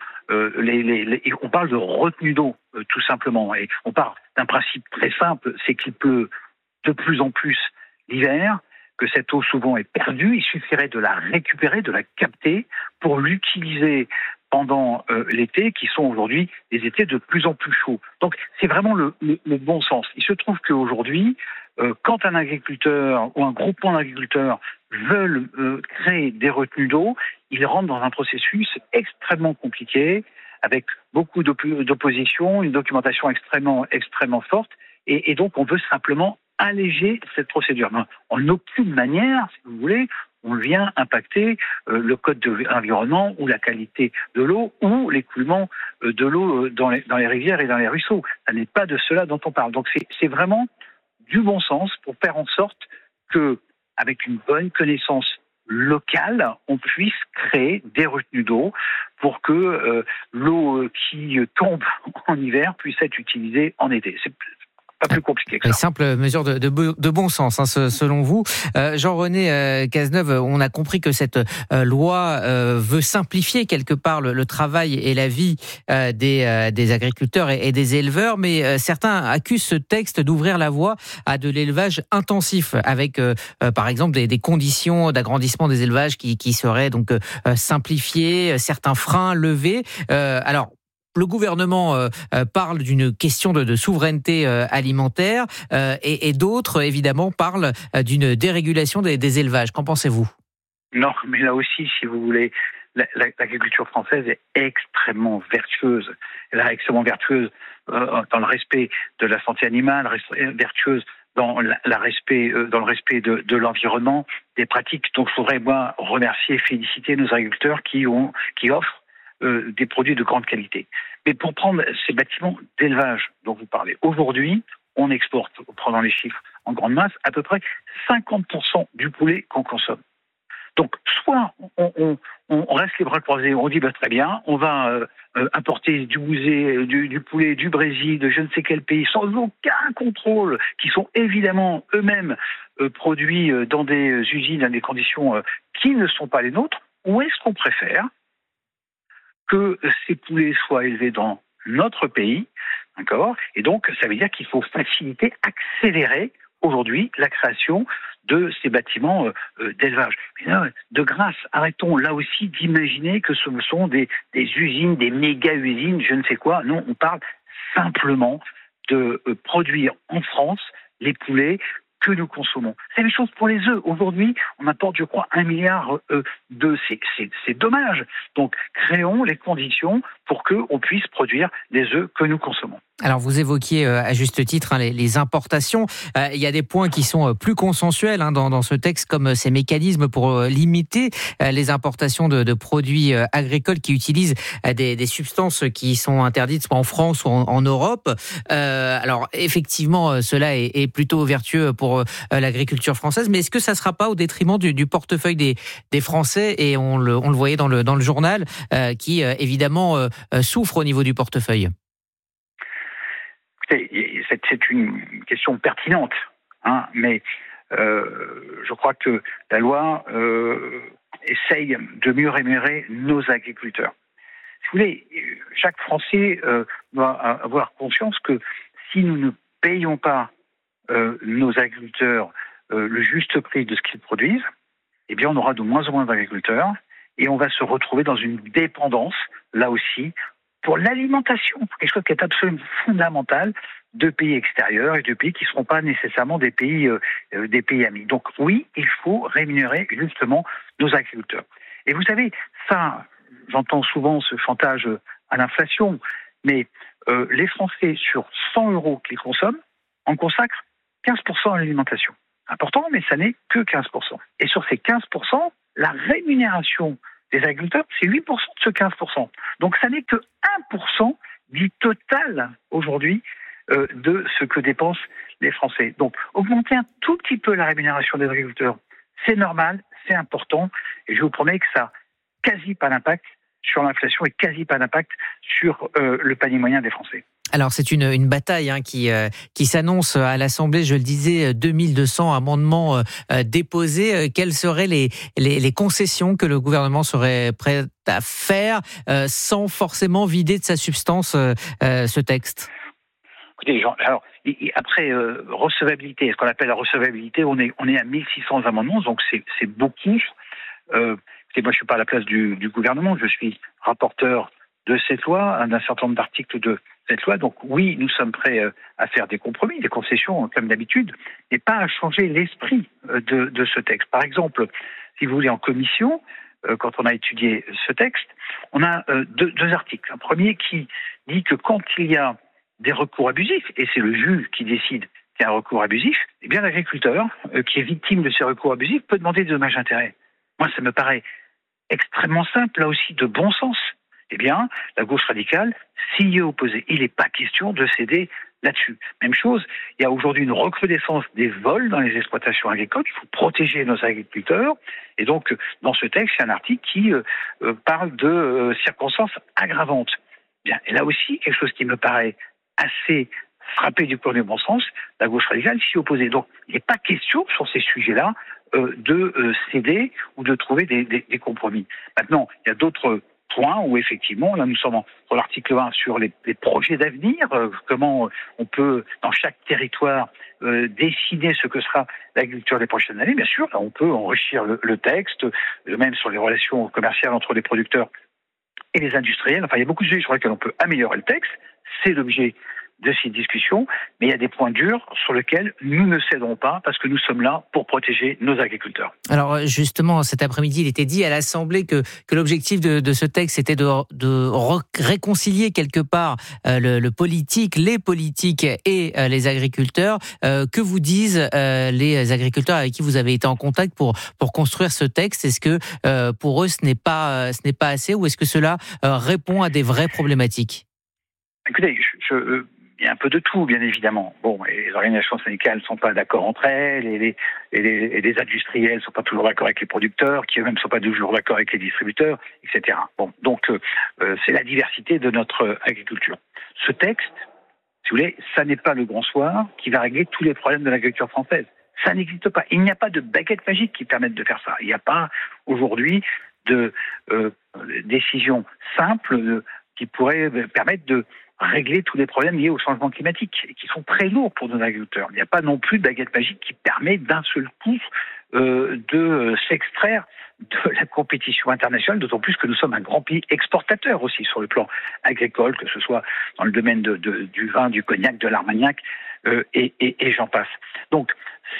on parle de retenue d'eau, tout simplement. Et on part d'un principe très simple, c'est qu'il pleut de plus en plus l'hiver, que cette eau souvent est perdue. Il suffirait de la récupérer, de la capter pour l'utiliser pendant l'été, qui sont aujourd'hui des étés de plus en plus chauds. Donc c'est vraiment le bon sens. Il se trouve qu'aujourd'hui, quand un agriculteur ou un groupement d'agriculteurs veulent créer des retenues d'eau, ils rentrent dans un processus extrêmement compliqué, avec beaucoup d'opposition, une documentation extrêmement forte, et donc on veut simplement alléger cette procédure. En aucune manière, si vous voulez, on vient impacter le code de l'environnement ou la qualité de l'eau ou l'écoulement de l'eau dans les rivières et dans les ruisseaux. Ça n'est pas de cela dont on parle. Donc c'est vraiment du bon sens pour faire en sorte que, avec une bonne connaissance locale, on puisse créer des retenues d'eau pour que l'eau qui tombe en hiver puisse être utilisée en été. C'est pas plus compliqué que ça.
Simple mesure de bon sens, selon vous. Jean-René Cazeneuve, on a compris que cette loi veut simplifier quelque part le travail et la vie des agriculteurs et des éleveurs, mais certains accusent ce texte d'ouvrir la voie à de l'élevage intensif, avec par exemple des conditions d'agrandissement des élevages qui seraient donc simplifiées, certains freins levés. Alors, le gouvernement parle d'une question de souveraineté alimentaire et d'autres, évidemment, parlent d'une dérégulation des élevages. Qu'en pensez-vous ?
Non, mais là aussi, si vous voulez, l'agriculture française est extrêmement vertueuse. Elle est extrêmement vertueuse dans le respect de la santé animale, vertueuse dans le respect de l'environnement, des pratiques. Donc, il faudrait, moi, remercier et féliciter nos agriculteurs qui offrent des produits de grande qualité. Mais pour prendre ces bâtiments d'élevage dont vous parlez, aujourd'hui, on exporte, prenant les chiffres en grande masse, à peu près 50% du poulet qu'on consomme. Donc, soit on reste les bras croisés, on dit très bien, on va importer du poulet du Brésil, de je ne sais quel pays, sans aucun contrôle, qui sont évidemment eux-mêmes produits dans des usines, dans des conditions qui ne sont pas les nôtres, ou est-ce qu'on préfère que ces poulets soient élevés dans notre pays, d'accord ? Et donc, ça veut dire qu'il faut faciliter, accélérer aujourd'hui la création de ces bâtiments d'élevage. Mais là, de grâce, arrêtons là aussi d'imaginer que ce sont des usines, des méga-usines, je ne sais quoi. Non, on parle simplement de produire en France les poulets que nous consommons. C'est la même chose pour les œufs. Aujourd'hui, on importe, je crois, 1 milliard d'œufs. C'est dommage. Donc, créons les conditions pour qu'on puisse produire des œufs que nous consommons.
Alors, vous évoquiez à juste titre les importations. Il y a des points qui sont plus consensuels dans ce texte, comme ces mécanismes pour limiter les importations de produits agricoles qui utilisent des substances qui sont interdites soit en France ou en Europe. Alors, effectivement, cela est plutôt vertueux pour pour l'agriculture française. Mais est-ce que ça ne sera pas au détriment du portefeuille des Français? Et on le voyait dans le journal, qui évidemment souffre au niveau du portefeuille.
Écoutez, c'est une question pertinente, mais je crois que la loi essaye de mieux rémunérer nos agriculteurs. Si vous voulez, chaque Français doit avoir conscience que si nous ne payons pas nos agriculteurs le juste prix de ce qu'ils produisent, eh bien on aura de moins en moins d'agriculteurs et on va se retrouver dans une dépendance, là aussi, pour l'alimentation, quelque chose qui est absolument fondamental, de pays extérieurs et de pays qui ne seront pas nécessairement des pays amis. Donc oui, il faut rémunérer justement nos agriculteurs. Et vous savez, ça, j'entends souvent ce chantage à l'inflation, mais les Français, sur 100 € qu'ils consomment, en consacrent 15% à l'alimentation. Important, mais ça n'est que 15%. Et sur ces 15%, la rémunération des agriculteurs, c'est 8% de ce 15%. Donc ça n'est que 1% du total aujourd'hui de ce que dépensent les Français. Donc augmenter un tout petit peu la rémunération des agriculteurs, c'est normal, c'est important, et je vous promets que ça n'a quasi pas d'impact sur l'inflation et quasi pas d'impact sur le panier moyen des Français.
Alors c'est une bataille qui s'annonce à l'Assemblée, je le disais, 2200 amendements déposés. Quelles seraient les concessions que le gouvernement serait prêt à faire sans forcément vider de sa substance ce texte?
Écoutez, alors après recevabilité, ce qu'on appelle la recevabilité, on est à 1600 amendements, donc c'est beaucoup. Moi je suis pas à la place du gouvernement, je suis rapporteur de cette loi, d'un certain nombre d'articles de cette loi. Donc oui, nous sommes prêts à faire des compromis, des concessions comme d'habitude, mais pas à changer l'esprit de ce texte. Par exemple, si vous voulez, en commission, quand on a étudié ce texte, on a deux articles. Un premier qui dit que quand il y a des recours abusifs, et c'est le juge qui décide qu'il y a un recours abusif, eh bien l'agriculteur qui est victime de ces recours abusifs peut demander des dommages-intérêts. Moi, ça me paraît extrêmement simple, là aussi de bon sens. Eh bien, la gauche radicale s'y est opposée. Il n'est pas question de céder là-dessus. Même chose, il y a aujourd'hui une recrudescence des vols dans les exploitations agricoles. Il faut protéger nos agriculteurs. Et donc, dans ce texte, il y a un article qui parle de circonstances aggravantes. Bien, et là aussi, quelque chose qui me paraît assez frappé du coin du bon sens, la gauche radicale s'y opposait. Donc, il n'est pas question sur ces sujets-là de céder ou de trouver des compromis. Maintenant, il y a d'autres points où effectivement, là nous sommes sur l'article 1 sur les projets d'avenir, comment on peut dans chaque territoire dessiner ce que sera l'agriculture des prochaines années. Bien sûr, là, on peut enrichir le texte, même sur les relations commerciales entre les producteurs et les industriels. Enfin, il y a beaucoup de sujets sur lesquels on peut améliorer le texte. C'est l'objet de ces discussions, mais il y a des points durs sur lesquels nous ne céderons pas parce que nous sommes là pour protéger nos agriculteurs.
Alors justement, cet après-midi, il était dit à l'Assemblée que l'objectif de ce texte était de réconcilier quelque part le politique, les politiques et les agriculteurs. Que vous disent les agriculteurs avec qui vous avez été en contact pour construire ce texte? Est-ce que pour eux ce n'est pas assez, ou est-ce que cela répond à des vraies problématiques?
Écoutez, il y a un peu de tout, bien évidemment. Bon, et les organisations syndicales ne sont pas d'accord entre elles, et les industriels ne sont pas toujours d'accord avec les producteurs, qui eux-mêmes ne sont pas toujours d'accord avec les distributeurs, etc. Bon, donc c'est la diversité de notre agriculture. Ce texte, si vous voulez, ça n'est pas le grand soir qui va régler tous les problèmes de l'agriculture française. Ça n'existe pas. Il n'y a pas de baguette magique qui permette de faire ça. Il n'y a pas aujourd'hui de décision simple qui pourrait permettre de régler tous les problèmes liés au changement climatique et qui sont très lourds pour nos agriculteurs. Il n'y a pas non plus de baguette magique qui permet d'un seul coup de s'extraire de la compétition internationale, d'autant plus que nous sommes un grand pays exportateur aussi sur le plan agricole, que ce soit dans le domaine du vin, du cognac, de l'armagnac et j'en passe. Donc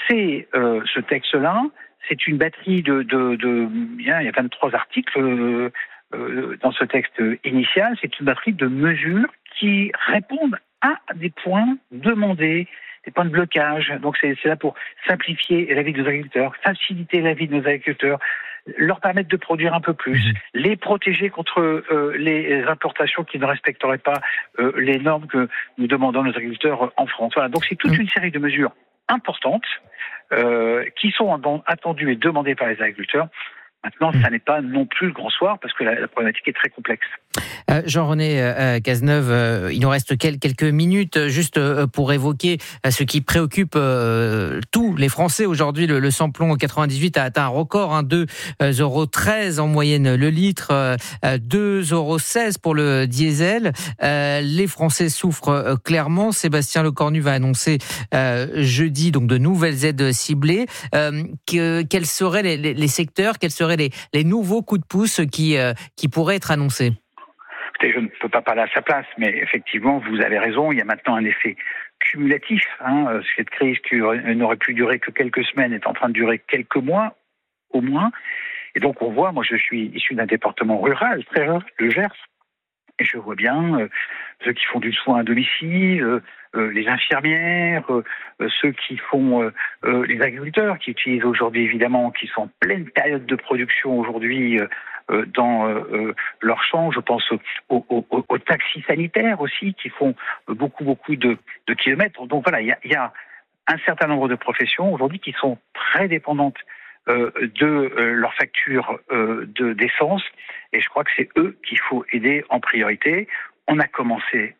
ce texte-là, c'est une batterie il y a 23 articles dans ce texte initial, c'est une batterie de mesures qui répondent à des points demandés, des points de blocage. Donc c'est là pour simplifier la vie de nos agriculteurs, faciliter la vie de nos agriculteurs, leur permettre de produire un peu plus, les protéger contre les importations qui ne respecteraient pas les normes que nous demandons à nos agriculteurs en France. Voilà, donc c'est toute une série de mesures importantes qui sont attendues et demandées par les agriculteurs. Maintenant, ça n'est pas non plus le grand soir parce que la problématique est très complexe.
Jean-René Cazeneuve, il nous reste quelques minutes juste pour évoquer ce qui préoccupe tous les Français aujourd'hui. Le samplon 98 a atteint un record, 2,13 € en moyenne le litre, 2,16 € pour le diesel. Les Français souffrent clairement. Sébastien Lecornu va annoncer jeudi donc de nouvelles aides ciblées. Quels seraient les secteurs, quels seraient les nouveaux coups de pouce qui pourraient être annoncés?
Écoutez, je ne peux pas parler à sa place, mais effectivement, vous avez raison, il y a maintenant un effet cumulatif. Cette crise qui n'aurait pu durer que quelques semaines est en train de durer quelques mois, au moins. Et donc on voit, moi je suis issu d'un département rural, très rural, le Gers, et je vois bien ceux qui font du soin à domicile, les infirmières, ceux qui font les agriculteurs, qui utilisent aujourd'hui évidemment, qui sont en pleine période de production aujourd'hui dans leurs champs. Je pense aux taxis sanitaires aussi, qui font beaucoup de kilomètres. Donc voilà, il y a un certain nombre de professions aujourd'hui qui sont très dépendantes de leur facture d'essence, et je crois que c'est eux qu'il faut aider en priorité. On a commencé